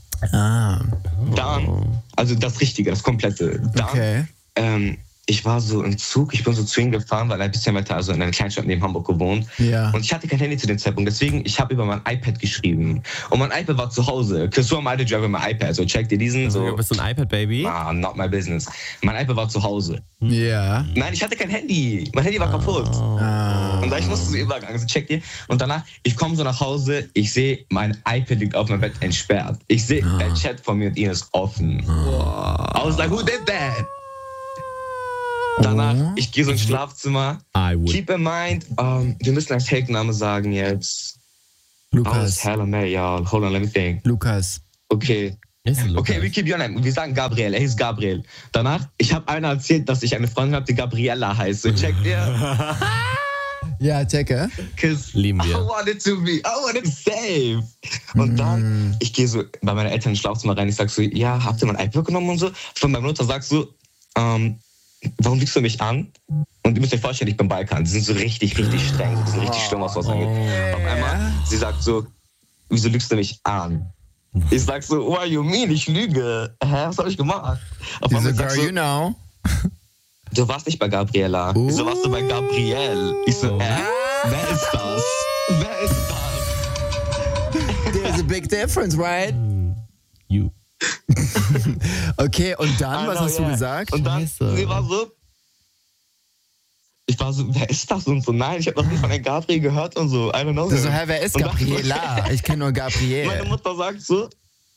Speaker 6: Dann, also das Richtige, das Komplette. Dann, ich war so im Zug, ich bin so zu ihm gefahren, weil er ein bisschen weiter, also in einer Kleinstadt neben Hamburg gewohnt.
Speaker 2: Ja.
Speaker 6: Und ich hatte kein Handy zu dem Zeitpunkt, deswegen, ich habe über mein iPad geschrieben. Und mein iPad war zu Hause. Cause who am I to drive my iPad? So, check dir diesen. So.
Speaker 3: Du bist so ein iPad-Baby?
Speaker 6: Not my business. Mein iPad war zu Hause.
Speaker 2: Ja.
Speaker 6: Nein, ich hatte kein Handy. Mein Handy war kaputt. Und da ich musste so übergang, also check dir. Und danach, ich komme so nach Hause, ich sehe, mein iPad liegt auf meinem Bett entsperrt. Ich sehe, der Chat von mir und ihn ist offen. I was like, who did that? Danach, ich gehe so ins Schlafzimmer. Keep in mind, wir müssen einen Fake-Namen sagen jetzt.
Speaker 2: Lukas.
Speaker 6: Hella May, y'all. Hold on, let me think.
Speaker 2: Lukas.
Speaker 6: Okay. Okay, we keep your name. Wir sagen Gabriel. Er hieß Gabriel. Danach, ich habe einer erzählt, dass ich eine Freundin habe, die Gabriella heißt. So, checkt ihr?
Speaker 2: Ja, checke.
Speaker 3: Lieben wir.
Speaker 6: I wanted to save. Und dann, ich gehe so bei meinen Eltern ins Schlafzimmer rein. Ich sag so, ja, habt ihr mein iPad genommen und so? Von meiner Mutter sagst du, warum lügst du mich an? Und ihr müsst euch vorstellen, ich bin Balkan. Die sind so richtig, richtig streng. Die sind richtig schlimm, was das angeht. Auf einmal, sie sagt so, wieso lügst du mich an? Ich sag so, what you mean? Ich lüge. Hä, was hab ich gemacht? Auf einmal
Speaker 2: girl,
Speaker 6: so,
Speaker 2: you know.
Speaker 6: Du warst nicht bei Gabriella. Wieso warst du bei Gabriel? Ich so, wer ist das? Wer ist das?
Speaker 2: There's a big difference, right?
Speaker 3: You.
Speaker 2: Okay, und dann, was hast du gesagt?
Speaker 6: Und dann, sie war so, ich war so, wer ist das? Und so, nein, ich habe noch nie von einem Gabriel gehört und so, I don't know.
Speaker 2: So, hä, wer ist Gabriela? Ich kenne nur Gabriel.
Speaker 6: Meine Mutter sagt so,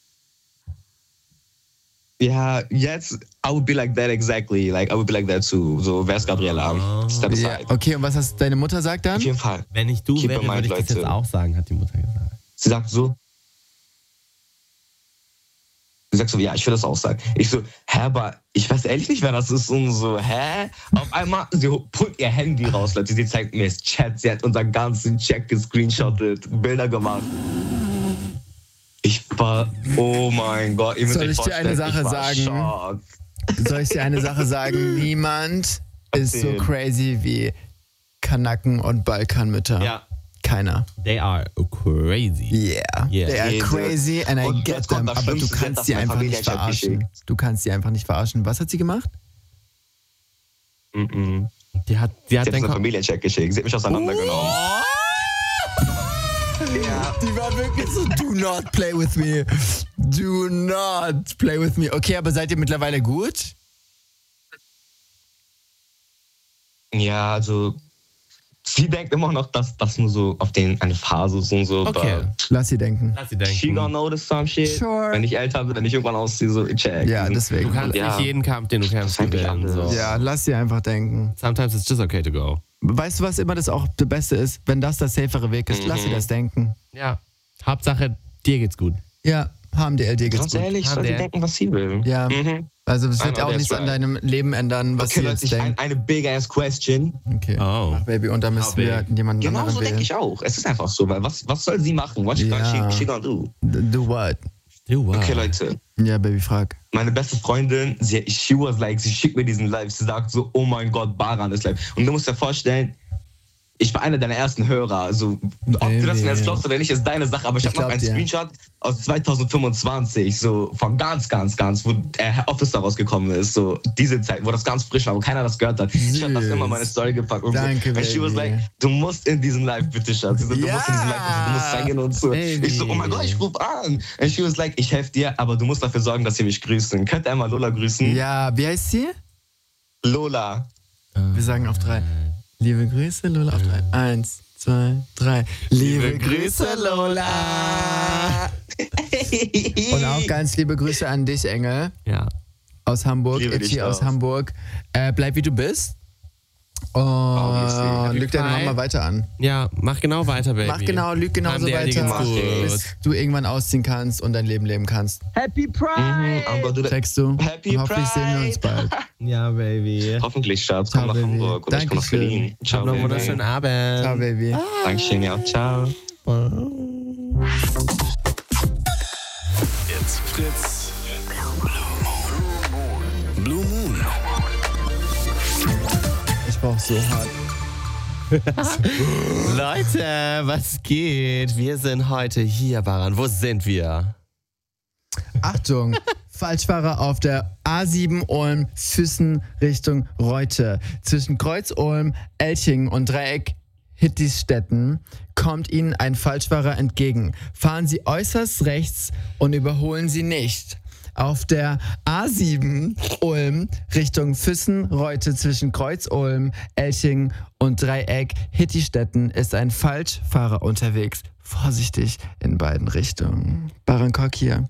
Speaker 6: ja, jetzt, I would be like that exactly, like I would be like that too. So, wer ist Gabriela? Step aside.
Speaker 2: Ja, okay, und was hast deine Mutter sagt dann?
Speaker 6: Auf jeden Fall.
Speaker 3: Wenn ich du wäre, würde ich das jetzt auch sagen, hat die Mutter gesagt.
Speaker 6: Sie sagt so, sie sagt so, ja, ich würde das auch sagen. Ich so, hä, aber ich weiß ehrlich nicht, wer das ist. Und so, hä? Auf einmal, sie pullt ihr Handy raus, Leute. Sie zeigt mir das Chat. Sie hat unseren ganzen Chat gescreenshottet, Bilder gemacht. Ich war, oh mein Gott.
Speaker 2: Soll ich dir eine Sache sagen? Soll ich dir eine Sache sagen? Niemand ist so crazy wie Kanaken und Balkanmütter.
Speaker 3: Ja.
Speaker 2: Keiner.
Speaker 3: They are crazy.
Speaker 2: Yeah. They are crazy and I get them. Aber du kannst sie einfach nicht verarschen. Du kannst sie einfach nicht verarschen. Was hat sie gemacht?
Speaker 3: Die hat
Speaker 6: einen Familienchat geschickt. Sie hat mich auseinandergenommen.
Speaker 2: Ja. Die war wirklich so, do not play with me. Do not play with me. Okay, aber seid ihr mittlerweile gut?
Speaker 6: Ja, also sie denkt immer noch, dass das nur so auf eine Phase ist und so.
Speaker 2: Okay, lass sie denken.
Speaker 6: She gonna notice some shit.
Speaker 2: Sure.
Speaker 6: Wenn ich älter bin, wenn ich irgendwann ausziehe, so check.
Speaker 2: Ja, deswegen.
Speaker 3: Du kannst nicht jeden Kampf, den du kämpfst, gewinnen. So.
Speaker 2: Ja, lass sie einfach denken.
Speaker 3: Sometimes it's just okay to go.
Speaker 2: Weißt du, was immer das Beste ist? Wenn das der safere Weg ist, lass sie das denken.
Speaker 3: Ja. Hauptsache, dir geht's gut.
Speaker 2: Ja, HMDL, dir geht's gut.
Speaker 6: Ganz ehrlich, soll sie denken, was sie will.
Speaker 2: Ja. Also es wird auch nichts an deinem Leben ändern, was sie jetzt denkt.
Speaker 6: Eine big-ass question.
Speaker 2: Okay. Ach, Baby, und da müssen wir jemanden
Speaker 6: genau
Speaker 2: anderen
Speaker 6: so
Speaker 2: wählen.
Speaker 6: denke ich auch. Es ist einfach so, weil was soll sie machen? What she gonna do?
Speaker 2: Do what?
Speaker 6: Okay, Leute.
Speaker 2: Ja, Baby, frag.
Speaker 6: Meine beste Freundin, sie schickt mir diesen Live. Sie sagt so, oh mein Gott, Baran ist live. Und du musst dir vorstellen, ich war einer deiner ersten Hörer. Also, ob du das jetzt glaubst oder nicht, ist deine Sache. Aber ich habe noch einen Screenshot aus 2025, so von ganz, wo Officer rausgekommen ist. So diese Zeit, wo das ganz frisch war, wo keiner das gehört hat. Ich habe das immer in meine Story gepackt. Und
Speaker 2: Danke,
Speaker 6: so. Und she was like, du musst in diesen Live, bitte, Schatz. Du musst in diesen Live, du musst reingehen und so. Baby. Ich so, oh mein Gott, ich ruf an. Und she was like, ich helfe dir, aber du musst dafür sorgen, dass sie mich grüßen. Könnt ihr einmal Lola grüßen?
Speaker 2: Ja, wie heißt sie?
Speaker 6: Lola.
Speaker 2: Wir sagen auf 3. Liebe Grüße, Lola, auf 3. 1, 2, 3. Liebe Grüße, Lola. Und auch ganz liebe Grüße an dich, Engel.
Speaker 3: Ja.
Speaker 2: Aus Hamburg, Itchy aus Hamburg. Bleib wie du bist. Und lüg deine Mama weiter an.
Speaker 3: Ja, mach genau weiter, Baby.
Speaker 2: Lüg genauso weiter, bis du irgendwann ausziehen kannst und dein Leben leben kannst.
Speaker 1: Happy Pride!
Speaker 2: Checkst du?
Speaker 6: Happy
Speaker 2: Hoffentlich
Speaker 6: Pride.
Speaker 2: sehen wir uns bald.
Speaker 3: Ja, Baby.
Speaker 6: Hoffentlich, Schatz. Komm nach Hamburg und ich komm nach Berlin.
Speaker 3: Ciao, noch einen wunderschönen Abend.
Speaker 2: Ciao, Baby.
Speaker 6: Dankeschön, ja. Ciao.
Speaker 5: It's Fritz. Blue Moon.
Speaker 2: Ich brauch so hart.
Speaker 3: Leute, was geht? Wir sind heute hier, Baran. Wo sind wir?
Speaker 2: Achtung, Falschfahrer auf der A7 Ulm, Füssen Richtung Reute. Zwischen Kreuz Ulm, Elching und Dreieck Hittistetten kommt Ihnen ein Falschfahrer entgegen. Fahren Sie äußerst rechts und überholen Sie nicht. Auf der A7 Ulm Richtung Füssen-Reute zwischen Kreuz-Ulm, Elching und Dreieck Hittistetten ist ein Falschfahrer unterwegs. Vorsichtig in beiden Richtungen. Barankok hier.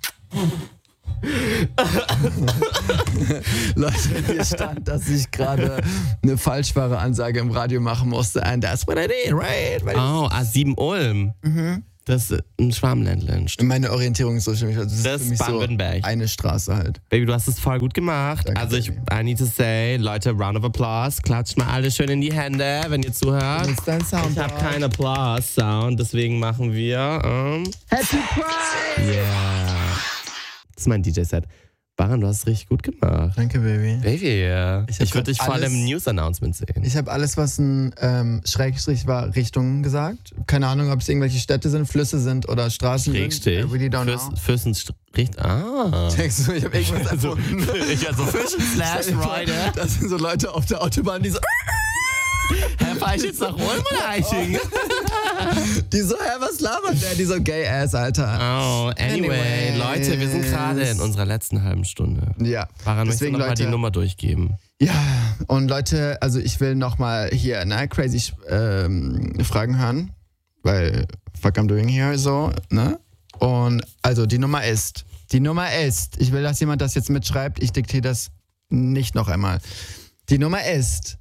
Speaker 2: Leute, hier stand, dass ich gerade eine Falschfahreransage im Radio machen musste. And that's what I did, right?
Speaker 3: Oh, A7 Ulm.
Speaker 2: Mhm.
Speaker 3: Das ist ein Schwarmländle.
Speaker 2: Meine Orientierung ist so schlimm. Das ist für mich
Speaker 3: Baden-Württemberg.
Speaker 2: So eine Straße halt.
Speaker 3: Baby, du hast es voll gut gemacht.
Speaker 2: Danke,
Speaker 3: also I need to say, Leute, round of applause. Klatscht mal alle schön in die Hände, wenn ihr zuhört.
Speaker 2: Das ist dein Sound.
Speaker 3: Ich habe keinen Applause-Sound, deswegen machen wir
Speaker 2: Happy Pride!
Speaker 3: Yeah. Das ist mein DJ-Set. Baran, du hast es richtig gut gemacht.
Speaker 2: Danke, Baby.
Speaker 3: Baby, ich würde dich voll im News-Announcement sehen.
Speaker 2: Ich habe alles, was ein Schrägstrich war, Richtungen gesagt. Keine Ahnung, ob es irgendwelche Städte sind, Flüsse sind oder Straßen
Speaker 3: Schrägstrich?
Speaker 2: sind. I really don't know.
Speaker 3: Fürstenstrich. Ah.
Speaker 2: Denkst du, ich habe irgendwas erfunden?
Speaker 3: Also Fischen/Rider.
Speaker 2: Das sind so Leute auf der Autobahn, die so...
Speaker 3: Hä, fahr ich jetzt nach Ulm oder Eiching?
Speaker 2: Die so, was labert der? Die so gay-ass, Alter.
Speaker 3: Oh, anyway. Leute, wir sind gerade in unserer letzten halben Stunde.
Speaker 2: Ja.
Speaker 3: Baran, möchtest du nochmal die Nummer durchgeben?
Speaker 2: Ja, und Leute, also ich will nochmal hier, crazy Fragen hören, weil fuck I'm doing here, so, ne? Und also die Nummer ist, ich will, dass jemand das jetzt mitschreibt, ich diktiere das nicht noch einmal. Die Nummer ist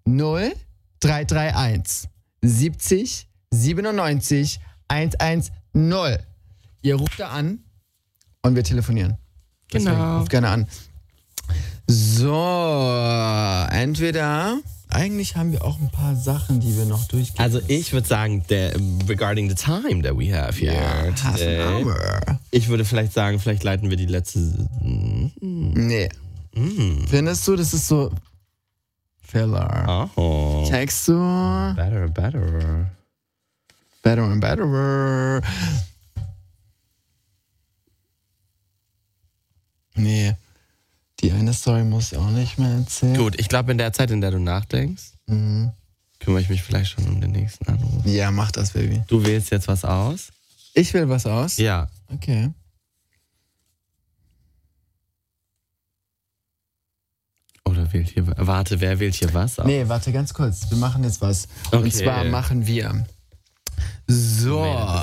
Speaker 2: 0331 70 97 110. Ihr ruft da an und wir telefonieren. Deswegen
Speaker 3: Genau.
Speaker 2: ruft gerne an. So, entweder... Eigentlich haben wir auch ein paar Sachen, die wir noch durchgehen.
Speaker 3: Also ich würde sagen, regarding the time that we have here today,
Speaker 2: half an hour.
Speaker 3: ich würde vielleicht sagen, vielleicht leiten wir die letzte...
Speaker 2: Nee. Findest du, das ist so... Filler.
Speaker 3: Oh.
Speaker 2: Checkst du?
Speaker 3: Better.
Speaker 2: Better and better. Nee. Die eine Story muss ich auch nicht mehr erzählen.
Speaker 3: Gut, ich glaube, in der Zeit, in der du nachdenkst, kümmere ich mich vielleicht schon um den nächsten Anruf.
Speaker 2: Ja, mach das, Baby.
Speaker 3: Du wählst jetzt was aus?
Speaker 2: Ich wähle was aus?
Speaker 3: Ja.
Speaker 2: Okay.
Speaker 3: Oder wählt hier... Warte, wer wählt hier was aus?
Speaker 2: Nee, warte ganz kurz. Wir machen jetzt was.
Speaker 3: Okay.
Speaker 2: Und zwar machen wir... So.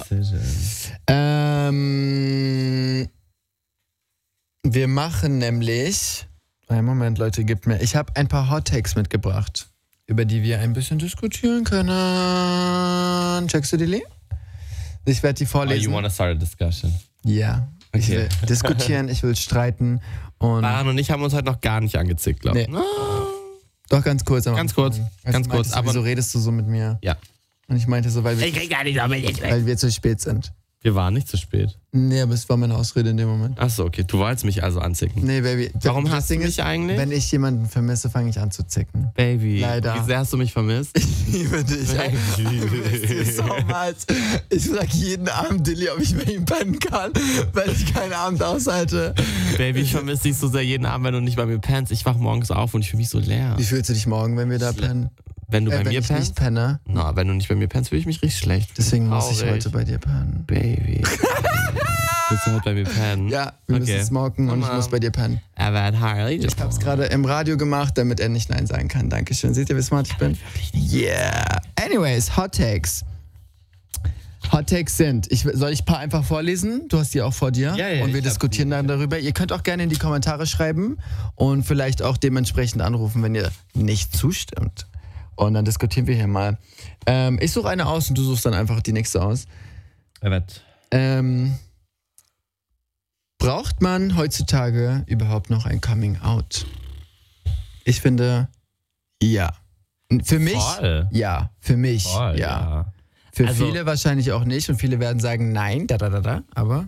Speaker 2: Wir machen nämlich... Einen Moment, Leute, gebt mir... Ich habe ein paar Hot Takes mitgebracht, über die wir ein bisschen diskutieren können. Checkst du die, Lee? Ich werde die vorlesen.
Speaker 3: Oh, you want to start a discussion?
Speaker 2: Ja.
Speaker 3: Okay.
Speaker 2: Ich will diskutieren, ich will streiten. Und
Speaker 3: Baran und ich haben uns heute noch gar nicht angezickt, glaube ich.
Speaker 2: Nee. Doch, ganz kurz.
Speaker 3: Ganz kurz.
Speaker 2: Aber wieso redest du so mit mir?
Speaker 3: Ja.
Speaker 2: Und ich meinte so, weil
Speaker 3: krieg gar nicht damit.
Speaker 2: weil wir zu spät sind.
Speaker 3: Wir waren nicht zu spät.
Speaker 2: Nee, aber es war meine Ausrede in dem Moment.
Speaker 3: Achso, okay. Du wolltest mich also anzicken.
Speaker 2: Nee, Baby.
Speaker 3: Warum
Speaker 2: das
Speaker 3: hast du
Speaker 2: Ding
Speaker 3: mich
Speaker 2: ist,
Speaker 3: eigentlich?
Speaker 2: Wenn ich jemanden vermisse, fange ich an zu zicken.
Speaker 3: Baby.
Speaker 2: Leider.
Speaker 3: Wie sehr hast du mich vermisst?
Speaker 2: Ich liebe dich.
Speaker 3: Baby.
Speaker 2: Ich liebe dich so much. Ich frage jeden Abend Dilly, ob ich bei ihm pennen kann, weil ich keinen Abend aushalte.
Speaker 3: Baby, ich vermisse dich so sehr jeden Abend, wenn du nicht bei mir pennst. Ich wach morgens auf und ich fühle mich so leer.
Speaker 2: Wie fühlst du dich morgen, wenn wir da pennen?
Speaker 3: Wenn du bei
Speaker 2: wenn
Speaker 3: mir
Speaker 2: ich
Speaker 3: pennst?
Speaker 2: nicht penne.
Speaker 3: Na, wenn du nicht bei mir pennst, fühle ich mich richtig schlecht.
Speaker 2: Deswegen muss ich
Speaker 3: Traurig.
Speaker 2: heute bei dir pennen.
Speaker 3: Baby. Willst du heute bei mir pennen?
Speaker 2: Ja, wir müssen smoken und ich muss bei dir pennen.
Speaker 3: Aber Harley.
Speaker 2: Ich hab's gerade im Radio gemacht, damit er nicht Nein sagen kann. Dankeschön. Seht ihr, wie smart ich bin? Yeah. Anyways, Hot Takes. Hot Takes sind, soll ich ein paar einfach vorlesen? Du hast die auch vor dir.
Speaker 3: Ja,
Speaker 2: und wir diskutieren dann darüber. Ihr könnt auch gerne in die Kommentare schreiben und vielleicht auch dementsprechend anrufen, wenn ihr nicht zustimmt. Und dann diskutieren wir hier mal. Ich suche eine aus und du suchst dann einfach die nächste aus. Braucht man heutzutage überhaupt noch ein Coming Out? Ich finde, ja. Für mich,
Speaker 3: Voll.
Speaker 2: ja. Für mich,
Speaker 3: Voll,
Speaker 2: ja. Für
Speaker 3: Also-
Speaker 2: viele wahrscheinlich auch nicht und viele werden sagen, nein, aber...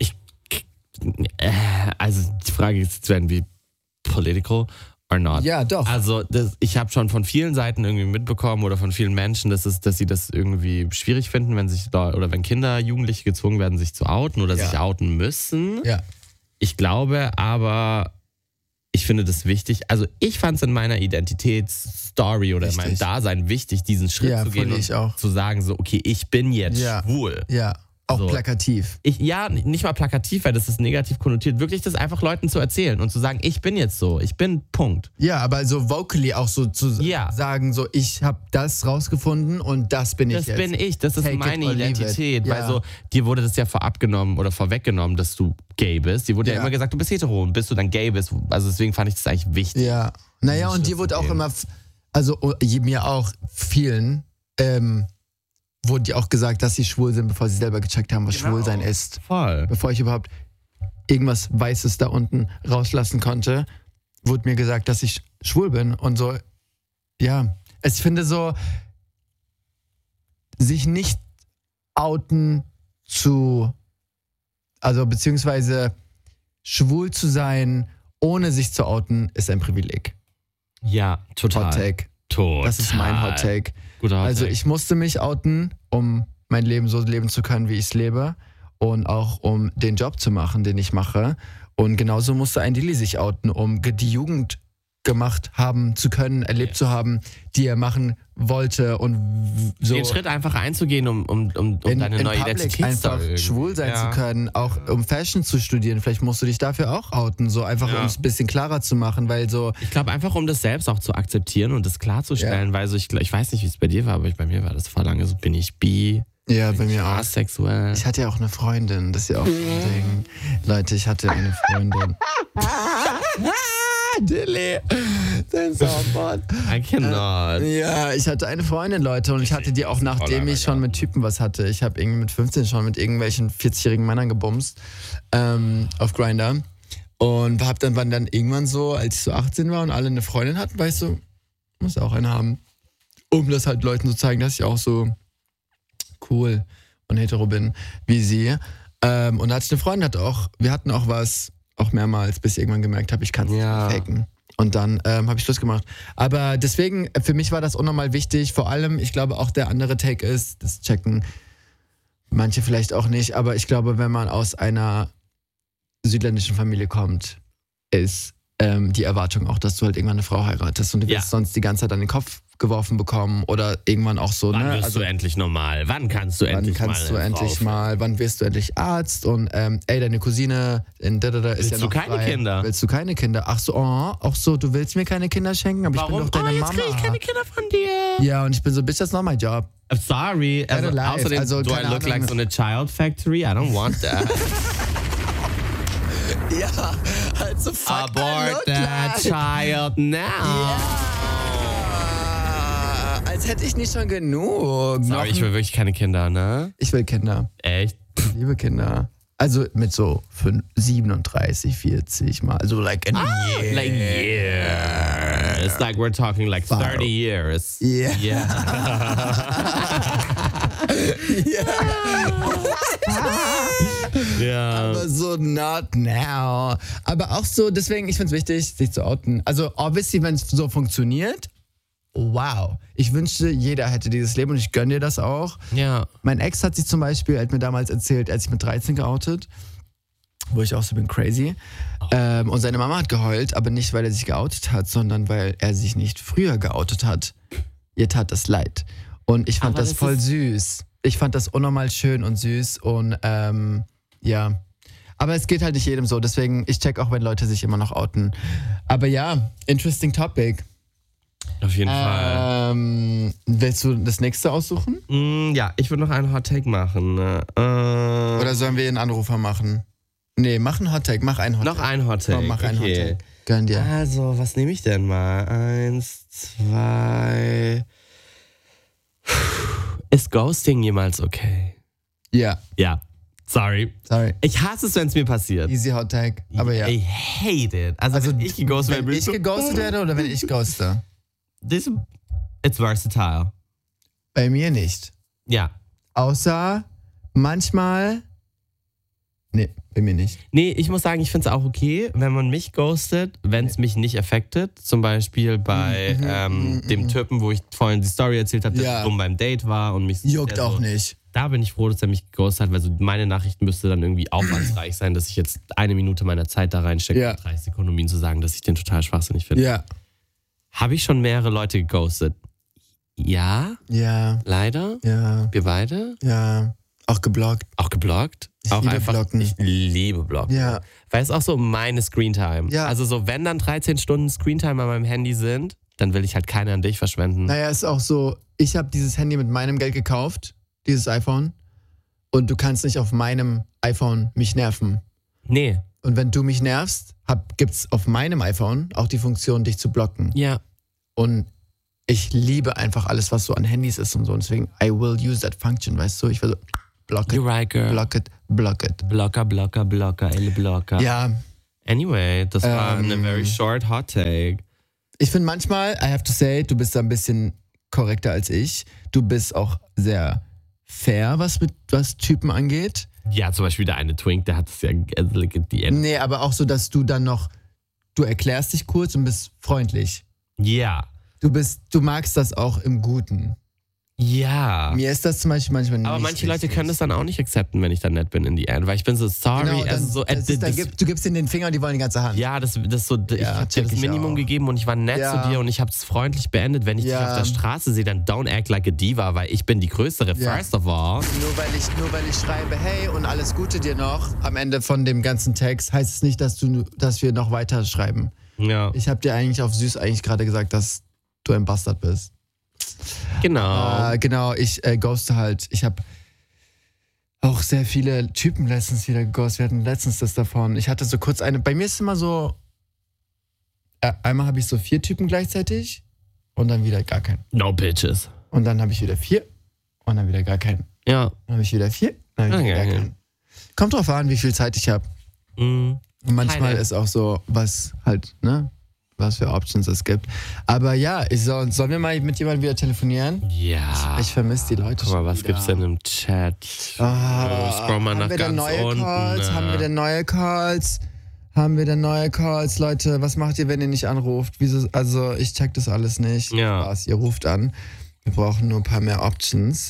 Speaker 3: Also die Frage ist jetzt werden wie political or not.
Speaker 2: Ja, doch.
Speaker 3: Also ich habe schon von vielen Seiten irgendwie mitbekommen oder von vielen Menschen, dass sie das irgendwie schwierig finden, wenn Kinder, Jugendliche gezwungen werden, sich zu outen oder
Speaker 2: Ja.
Speaker 3: sich outen müssen.
Speaker 2: Ja.
Speaker 3: Ich glaube aber, ich finde das wichtig. Also ich fand es in meiner Identitätsstory oder in meinem Dasein wichtig, diesen Schritt zu gehen und zu sagen so, okay, ich bin jetzt schwul.
Speaker 2: Ja, auch so. Plakativ.
Speaker 3: Nicht mal plakativ, weil das ist negativ konnotiert. Wirklich das einfach Leuten zu erzählen und zu sagen, ich bin jetzt so, ich bin Punkt.
Speaker 2: Ja, aber so vocally auch so zu sagen, so ich habe das rausgefunden und das bin ich jetzt.
Speaker 3: Das bin ich, das ist meine Identität. Weil so, dir wurde das ja vorabgenommen oder vorweggenommen, dass du gay bist. Dir wurde ja immer gesagt, du bist hetero und bis du dann gay bist. Also deswegen fand ich das eigentlich wichtig.
Speaker 2: Ja, naja, und dir wurde auch immer, also mir auch vielen, wurde dir auch gesagt, dass sie schwul sind, bevor sie selber gecheckt haben, was Schwulsein ist.
Speaker 3: Voll.
Speaker 2: Bevor ich überhaupt irgendwas Weißes da unten rauslassen konnte, wurde mir gesagt, dass ich schwul bin. Und so, ja. Ich finde so, sich nicht outen beziehungsweise schwul zu sein, ohne sich zu outen, ist ein Privileg.
Speaker 3: Ja, total.
Speaker 2: Hot Take. Das ist mein Hot Take.
Speaker 3: Guter Hot Take.
Speaker 2: Also ich musste mich outen, um mein Leben so leben zu können, wie ich es lebe und auch um den Job zu machen, den ich mache. Und genauso musste ein Dilly sich outen, um die Jugend gemacht haben zu können, erlebt zu haben, die er machen wollte und so.
Speaker 3: Den Schritt einfach einzugehen, um deine neue Identität
Speaker 2: einfach schwul sein zu können, auch um Fashion zu studieren. Vielleicht musst du dich dafür auch outen, so einfach um es ein bisschen klarer zu machen, weil so.
Speaker 3: Ich glaube einfach, um das selbst auch zu akzeptieren und das klarzustellen, weil so ich weiß nicht, wie es bei dir war, aber bei mir war das vor lange so, bin ich bi?
Speaker 2: Ja, bei mir auch.
Speaker 3: Asexuell.
Speaker 2: Ich hatte ja auch eine Freundin, das ist ja auch ein Ding. Leute, ich hatte eine Freundin. Dilly, dein Soundboard.
Speaker 3: I cannot.
Speaker 2: Ja, ich hatte eine Freundin, Leute, und ich hatte die auch, nachdem ich schon mit Typen was hatte. Ich habe irgendwie mit 15 schon mit irgendwelchen 40-jährigen Männern gebumst auf Grindr und war dann irgendwann so, als ich so 18 war und alle eine Freundin hatten, war ich so, muss auch eine haben, um das halt Leuten zu zeigen, dass ich auch so cool und hetero bin wie sie. Und da hatte ich eine Freundin, wir hatten auch was, auch mehrmals, bis ich irgendwann gemerkt habe, ich kann es nicht faken. Und dann habe ich Schluss gemacht. Aber deswegen, für mich war das unnormal wichtig. Vor allem, ich glaube auch der andere Take ist, das checken manche vielleicht auch nicht, aber ich glaube, wenn man aus einer südländischen Familie kommt, ist die Erwartung auch, dass du halt irgendwann eine Frau heiratest und du wirst sonst die ganze Zeit an den Kopf geworfen bekommen oder irgendwann auch so.
Speaker 3: Wann wirst du endlich normal? Wann kannst du endlich
Speaker 2: mal? Wann wirst du endlich Arzt? Und deine Cousine ist ja noch frei.
Speaker 3: Willst du keine Kinder?
Speaker 2: Willst du keine Kinder? Ach so, auch so, du willst mir keine Kinder schenken? Aber
Speaker 3: warum?
Speaker 2: Ich bin doch deine Mama.
Speaker 3: Jetzt krieg ich keine Kinder von dir.
Speaker 2: Ja, und ich bin so, bitch, that's not my job.
Speaker 3: I'm sorry. Außerdem, do I look like so eine Child Factory? I don't want that.
Speaker 2: Ja, also fuck
Speaker 3: Abort that child now.
Speaker 2: Yeah. Als hätte ich nicht schon genug.
Speaker 3: Sorry, ich will wirklich keine Kinder, ne?
Speaker 2: Ich will Kinder.
Speaker 3: Echt?
Speaker 2: Ich liebe Kinder. Also mit so 37, 40 mal. Also like in a year.
Speaker 3: Like year. It's like we're talking like 30 years.
Speaker 2: Yeah.
Speaker 3: Ja.
Speaker 2: Aber so not now. Aber auch so, deswegen, ich finde es wichtig, sich zu outen. Also obviously, wenn es so funktioniert, wow. Ich wünschte, jeder hätte dieses Leben und ich gönne dir das auch.
Speaker 3: Ja.
Speaker 2: Mein Ex hat sich zum Beispiel, hat mir damals erzählt, er hat sich mit 13 geoutet, wo ich auch so bin, crazy. Und seine Mama hat geheult, aber nicht, weil er sich geoutet hat, sondern weil er sich nicht früher geoutet hat. Ihr tat das leid. Und ich fand das voll süß. Ich fand das unnormal schön und süß und ja. Aber es geht halt nicht jedem so, deswegen, ich check auch, wenn Leute sich immer noch outen. Aber ja, interesting topic.
Speaker 3: Auf jeden Fall.
Speaker 2: Willst du das nächste aussuchen?
Speaker 3: Ja, ich würde noch einen Hot Take machen.
Speaker 2: Oder sollen wir einen Anrufer machen? Nee, mach einen Hot Take, mach einen Hot Take.
Speaker 3: Noch einen Hot Take.
Speaker 2: Komm, mach einen Hot Take. Gönn dir.
Speaker 3: Also, was nehme ich denn mal? 1, 2. Ist Ghosting jemals okay?
Speaker 2: Ja.
Speaker 3: Ja. Sorry. Ich hasse es, wenn es mir passiert.
Speaker 2: Easy Hot Take, aber ja.
Speaker 3: I hate it. Also wenn ich geghostet werde,
Speaker 2: wenn ich geghostet werde oder wenn ich ghoste?
Speaker 3: It's versatile.
Speaker 2: Bei mir nicht.
Speaker 3: Ja.
Speaker 2: Außer manchmal. Nee, bei mir nicht.
Speaker 3: Nee, ich muss sagen, ich finde es auch okay, wenn man mich ghostet, wenn es mich nicht affectet. Zum Beispiel bei dem Typen, wo ich vorhin die Story erzählt habe, der dumm beim Date war und mich
Speaker 2: juckt auch nicht.
Speaker 3: Da bin ich froh, dass er mich geghostet hat, weil so meine Nachricht müsste dann irgendwie aufwandsreich sein, dass ich jetzt 1 Minute meiner Zeit da reinstecke, 30 Sekunden, um ihm zu sagen, dass ich den total schwachsinnig finde.
Speaker 2: Ja.
Speaker 3: Habe ich schon mehrere Leute geghostet? Ja.
Speaker 2: Ja.
Speaker 3: Leider?
Speaker 2: Ja.
Speaker 3: Wir beide?
Speaker 2: Ja. Auch geblockt.
Speaker 3: Auch geblockt?
Speaker 2: Ich
Speaker 3: auch
Speaker 2: liebe
Speaker 3: einfach,
Speaker 2: blocken.
Speaker 3: Ich liebe blocken.
Speaker 2: Ja.
Speaker 3: Weil es auch so meine Screentime.
Speaker 2: Ja.
Speaker 3: Also so, wenn dann 13 Stunden Screentime an meinem Handy sind, dann will ich halt keine an dich verschwenden.
Speaker 2: Naja, ist auch so, ich habe dieses Handy mit meinem Geld gekauft, dieses iPhone, und du kannst nicht auf meinem iPhone mich nerven.
Speaker 3: Nee.
Speaker 2: Und wenn du mich nervst, gibt's auf meinem iPhone auch die Funktion, dich zu blocken.
Speaker 3: Ja.
Speaker 2: Und ich liebe einfach alles, was so an Handys ist und so. Und deswegen, I will use that function, weißt du? Ich will so, block it,
Speaker 3: You're right, girl.
Speaker 2: block it, block it.
Speaker 3: Blocker, elle Blocker.
Speaker 2: Ja.
Speaker 3: Anyway, das war eine very short hot take.
Speaker 2: Ich finde manchmal, I have to say, du bist da ein bisschen korrekter als ich. Du bist auch sehr fair, was Typen angeht.
Speaker 3: Ja, zum Beispiel der eine Twink, der hat es ja die End.
Speaker 2: Nee, aber auch so, dass du dann noch, du erklärst dich kurz und bist freundlich.
Speaker 3: Ja.
Speaker 2: Du magst das auch im Guten.
Speaker 3: Ja.
Speaker 2: Mir ist das zum Beispiel manchmal nicht
Speaker 3: Aber manche Leute
Speaker 2: wichtig.
Speaker 3: können das dann auch nicht akzepten, wenn ich dann nett bin in die End, weil ich bin so sorry.
Speaker 2: Genau,
Speaker 3: also so,
Speaker 2: du gibst ihnen den Finger und die wollen die ganze Hand.
Speaker 3: ja, das so, ich
Speaker 2: Ja,
Speaker 3: habe dir
Speaker 2: check
Speaker 3: das
Speaker 2: ich
Speaker 3: Minimum
Speaker 2: auch.
Speaker 3: gegeben und ich war nett
Speaker 2: Ja.
Speaker 3: zu dir und ich habe es freundlich beendet. Wenn ich dich
Speaker 2: Ja.
Speaker 3: auf der Straße sehe, dann don't act like a diva, weil ich bin die Größere,
Speaker 2: Ja.
Speaker 3: first of all.
Speaker 2: Nur weil ich schreibe, hey und alles Gute dir noch, am Ende von dem ganzen Text, heißt es nicht, dass wir noch weiter schreiben.
Speaker 3: Ja,
Speaker 2: Ich habe dir eigentlich auf süß eigentlich gerade gesagt, dass du ein Bastard bist.
Speaker 3: genau.
Speaker 2: Genau, ich ghoste halt. Ich habe auch sehr viele Typen letztens wieder geghostet. Wir hatten letztens das davon. Ich hatte so kurz bei mir ist es immer so, einmal habe ich so 4 Typen gleichzeitig und dann wieder gar keinen.
Speaker 3: No bitches.
Speaker 2: Und dann habe ich wieder 4 und dann wieder gar keinen.
Speaker 3: Ja.
Speaker 2: Dann habe ich wieder 4, dann habe ich wieder
Speaker 3: Okay.
Speaker 2: gar keinen. Kommt drauf an, wie viel Zeit ich habe.
Speaker 3: Mhm.
Speaker 2: Und manchmal
Speaker 3: Keine.
Speaker 2: ist auch so, was halt, ne? Was für Options es gibt. Aber ja, sollen wir mal mit jemandem wieder telefonieren?
Speaker 3: Ja.
Speaker 2: Ich vermisse die Leute
Speaker 3: Guck mal,
Speaker 2: schon
Speaker 3: was
Speaker 2: wieder.
Speaker 3: gibt's denn im Chat? Scroll mal nach
Speaker 2: haben wir denn
Speaker 3: ganz
Speaker 2: neue
Speaker 3: unten.
Speaker 2: Calls? Haben wir denn neue Calls? Haben wir denn neue Calls? Leute, was macht ihr, wenn ihr nicht anruft? Wieso? Also, ich check das alles nicht.
Speaker 3: Ja.
Speaker 2: Spaß, ihr ruft an. Wir brauchen nur ein paar mehr Options.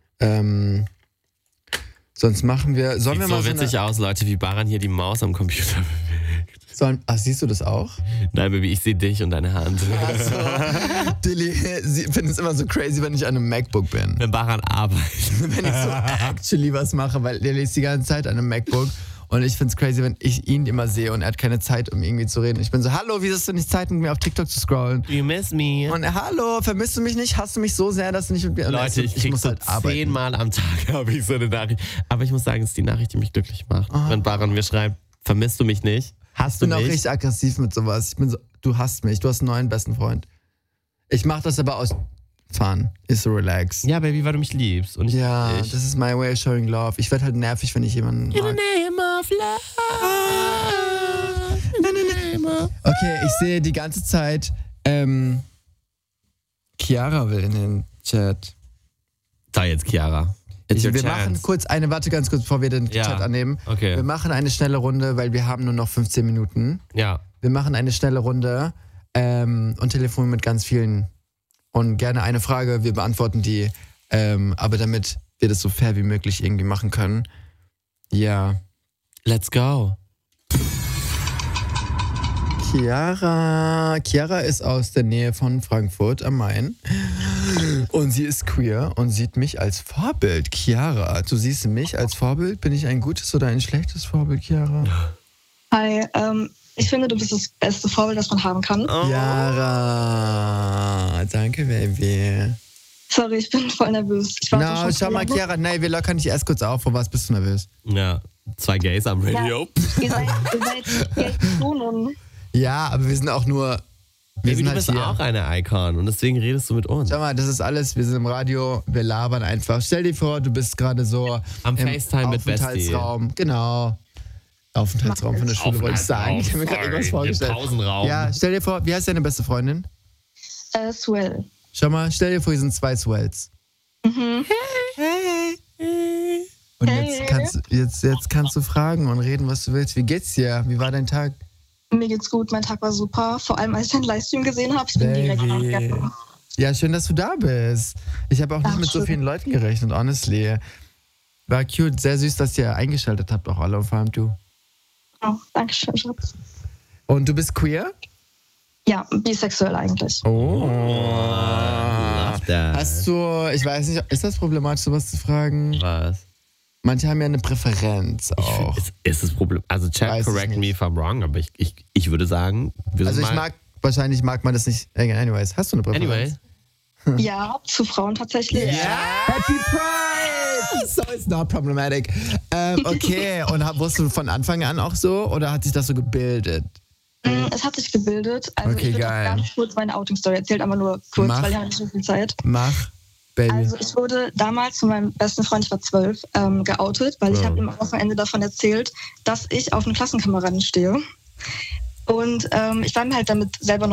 Speaker 2: Sonst machen wir... Sollen
Speaker 3: Sieht
Speaker 2: wir mal
Speaker 3: so witzig aus, Leute, wie Baran hier die Maus am Computer bewegt.
Speaker 2: siehst du das auch?
Speaker 3: Nein, Baby, ich sehe dich und deine Hand.
Speaker 2: Dilly, sie findet es immer so crazy, wenn ich an einem MacBook bin.
Speaker 3: Wenn Baran arbeitet.
Speaker 2: Wenn ich so actually was mache, weil der liest die ganze Zeit an einem MacBook. Und ich find's crazy, wenn ich ihn immer sehe und er hat keine Zeit, um irgendwie zu reden. Ich bin so, hallo, wieso hast du nicht Zeit, mit mir auf TikTok zu scrollen?
Speaker 3: You miss me.
Speaker 2: Und hallo, vermisst du mich nicht? Hasst du mich so sehr, dass du nicht mit mir...
Speaker 3: Leute, ich krieg
Speaker 2: muss
Speaker 3: so
Speaker 2: halt arbeiten.
Speaker 3: 10-mal am Tag habe ich so eine Nachricht. Aber ich muss sagen, es ist die Nachricht, die mich glücklich macht. Wenn Baran mir schreibt, vermisst du mich nicht? Hast
Speaker 2: Ich
Speaker 3: du
Speaker 2: bin auch
Speaker 3: mich?
Speaker 2: richtig aggressiv mit sowas. Ich bin so, du hasst mich, du hast einen neuen besten Freund. Ich mach das aber aus Fun, ist so relax.
Speaker 3: Ja, Baby, weil du mich liebst. Und ich
Speaker 2: Ja,
Speaker 3: lieb dich.
Speaker 2: das ist my way of showing love. Ich werde halt nervig, wenn ich jemanden
Speaker 3: In the
Speaker 2: mag.
Speaker 3: name of love. In the name of...
Speaker 2: Okay, ich sehe die ganze Zeit, Chiara will in den Chat.
Speaker 3: Da jetzt, Chiara. It's your
Speaker 2: Wir
Speaker 3: chance.
Speaker 2: machen kurz warte ganz kurz, bevor wir den
Speaker 3: Ja,
Speaker 2: Chat annehmen.
Speaker 3: okay.
Speaker 2: Wir machen eine schnelle Runde, weil wir haben nur noch 15 Minuten.
Speaker 3: Ja.
Speaker 2: Wir machen eine schnelle Runde und telefonieren mit ganz vielen. Und gerne eine Frage, wir beantworten die. Aber damit wir das so fair wie möglich irgendwie machen können. Ja.
Speaker 3: Let's go.
Speaker 2: Chiara ist aus der Nähe von Frankfurt am Main und sie ist queer und sieht mich als Vorbild. Chiara, du siehst mich als Vorbild? Bin ich ein gutes oder ein schlechtes Vorbild, Chiara?
Speaker 1: Hi, ich finde, du bist das beste Vorbild, das man haben kann.
Speaker 3: Oh.
Speaker 2: Chiara, danke, Baby.
Speaker 1: Sorry, ich bin voll nervös. Ich warte
Speaker 2: Na,
Speaker 1: schon
Speaker 2: schau
Speaker 1: so
Speaker 2: mal,
Speaker 1: lange.
Speaker 2: Chiara, nein, wir lockern dich erst kurz auf. Vor was bist du nervös?
Speaker 3: Ja. 2 Gays am Radio.
Speaker 1: Ihr seid Ikonen.
Speaker 2: Ja, aber wir sind auch nur... Wir
Speaker 3: Baby,
Speaker 2: sind
Speaker 3: du
Speaker 2: halt
Speaker 3: bist
Speaker 2: hier.
Speaker 3: auch eine Icon und deswegen redest du mit uns.
Speaker 2: Schau mal, das ist alles, wir sind im Radio, wir labern einfach. Stell dir vor, du bist gerade so
Speaker 3: Am
Speaker 2: im
Speaker 3: FaceTime mit Bestie.
Speaker 2: Aufenthaltsraum. Genau. Aufenthaltsraum von der Schule, wollte ich sagen. Ich habe mir gerade irgendwas vorgestellt.
Speaker 3: Pausenraum.
Speaker 2: Ja, stell dir vor, wie heißt deine beste Freundin?
Speaker 1: Swell.
Speaker 2: Schau mal, stell dir vor, hier sind 2 Swells. Hey. Und jetzt kannst du fragen und reden, was du willst. Wie geht's dir? Wie war dein Tag?
Speaker 1: Mir geht's gut, mein Tag war super. Vor allem, als ich deinen Livestream gesehen habe. Ich bin direkt angegangen.
Speaker 2: Ja, schön, dass du da bist. Ich habe auch nicht mit so
Speaker 1: Dankeschön.
Speaker 2: vielen Leuten gerechnet, honestly. War cute. Sehr süß, dass ihr eingeschaltet habt, auch alle, und vor allem du.
Speaker 1: Oh, danke schön, Schatz.
Speaker 2: Und du bist queer?
Speaker 1: Ja, bisexuell eigentlich.
Speaker 2: Oh.
Speaker 3: Love that.
Speaker 2: Hast du, ich weiß nicht, ist das problematisch, sowas zu fragen?
Speaker 3: Was?
Speaker 2: Manche haben ja eine Präferenz auch.
Speaker 3: Ist das Problem? Also, Chat, correct me if I'm wrong, aber ich würde sagen,
Speaker 2: wahrscheinlich mag man das nicht. Anyways, hast du eine Präferenz?
Speaker 3: Anyway.
Speaker 1: Ja, zu Frauen tatsächlich.
Speaker 2: Happy Pride! So it's not problematic. Okay, und wurdest du von Anfang an auch so oder hat sich das so gebildet?
Speaker 1: Es hat sich gebildet. Also
Speaker 2: okay,
Speaker 1: ich würde ganz kurz meine Outing-Story erzählen, aber nur kurz, weil ich habe nicht so viel Zeit.
Speaker 2: Mach, Baby.
Speaker 1: Also ich wurde damals von meinem besten Freund, ich war 12, geoutet, weil ich habe ihm am Wochenende davon erzählt, dass ich auf einen Klassenkameraden stehe. Und ich war mir halt damit selber noch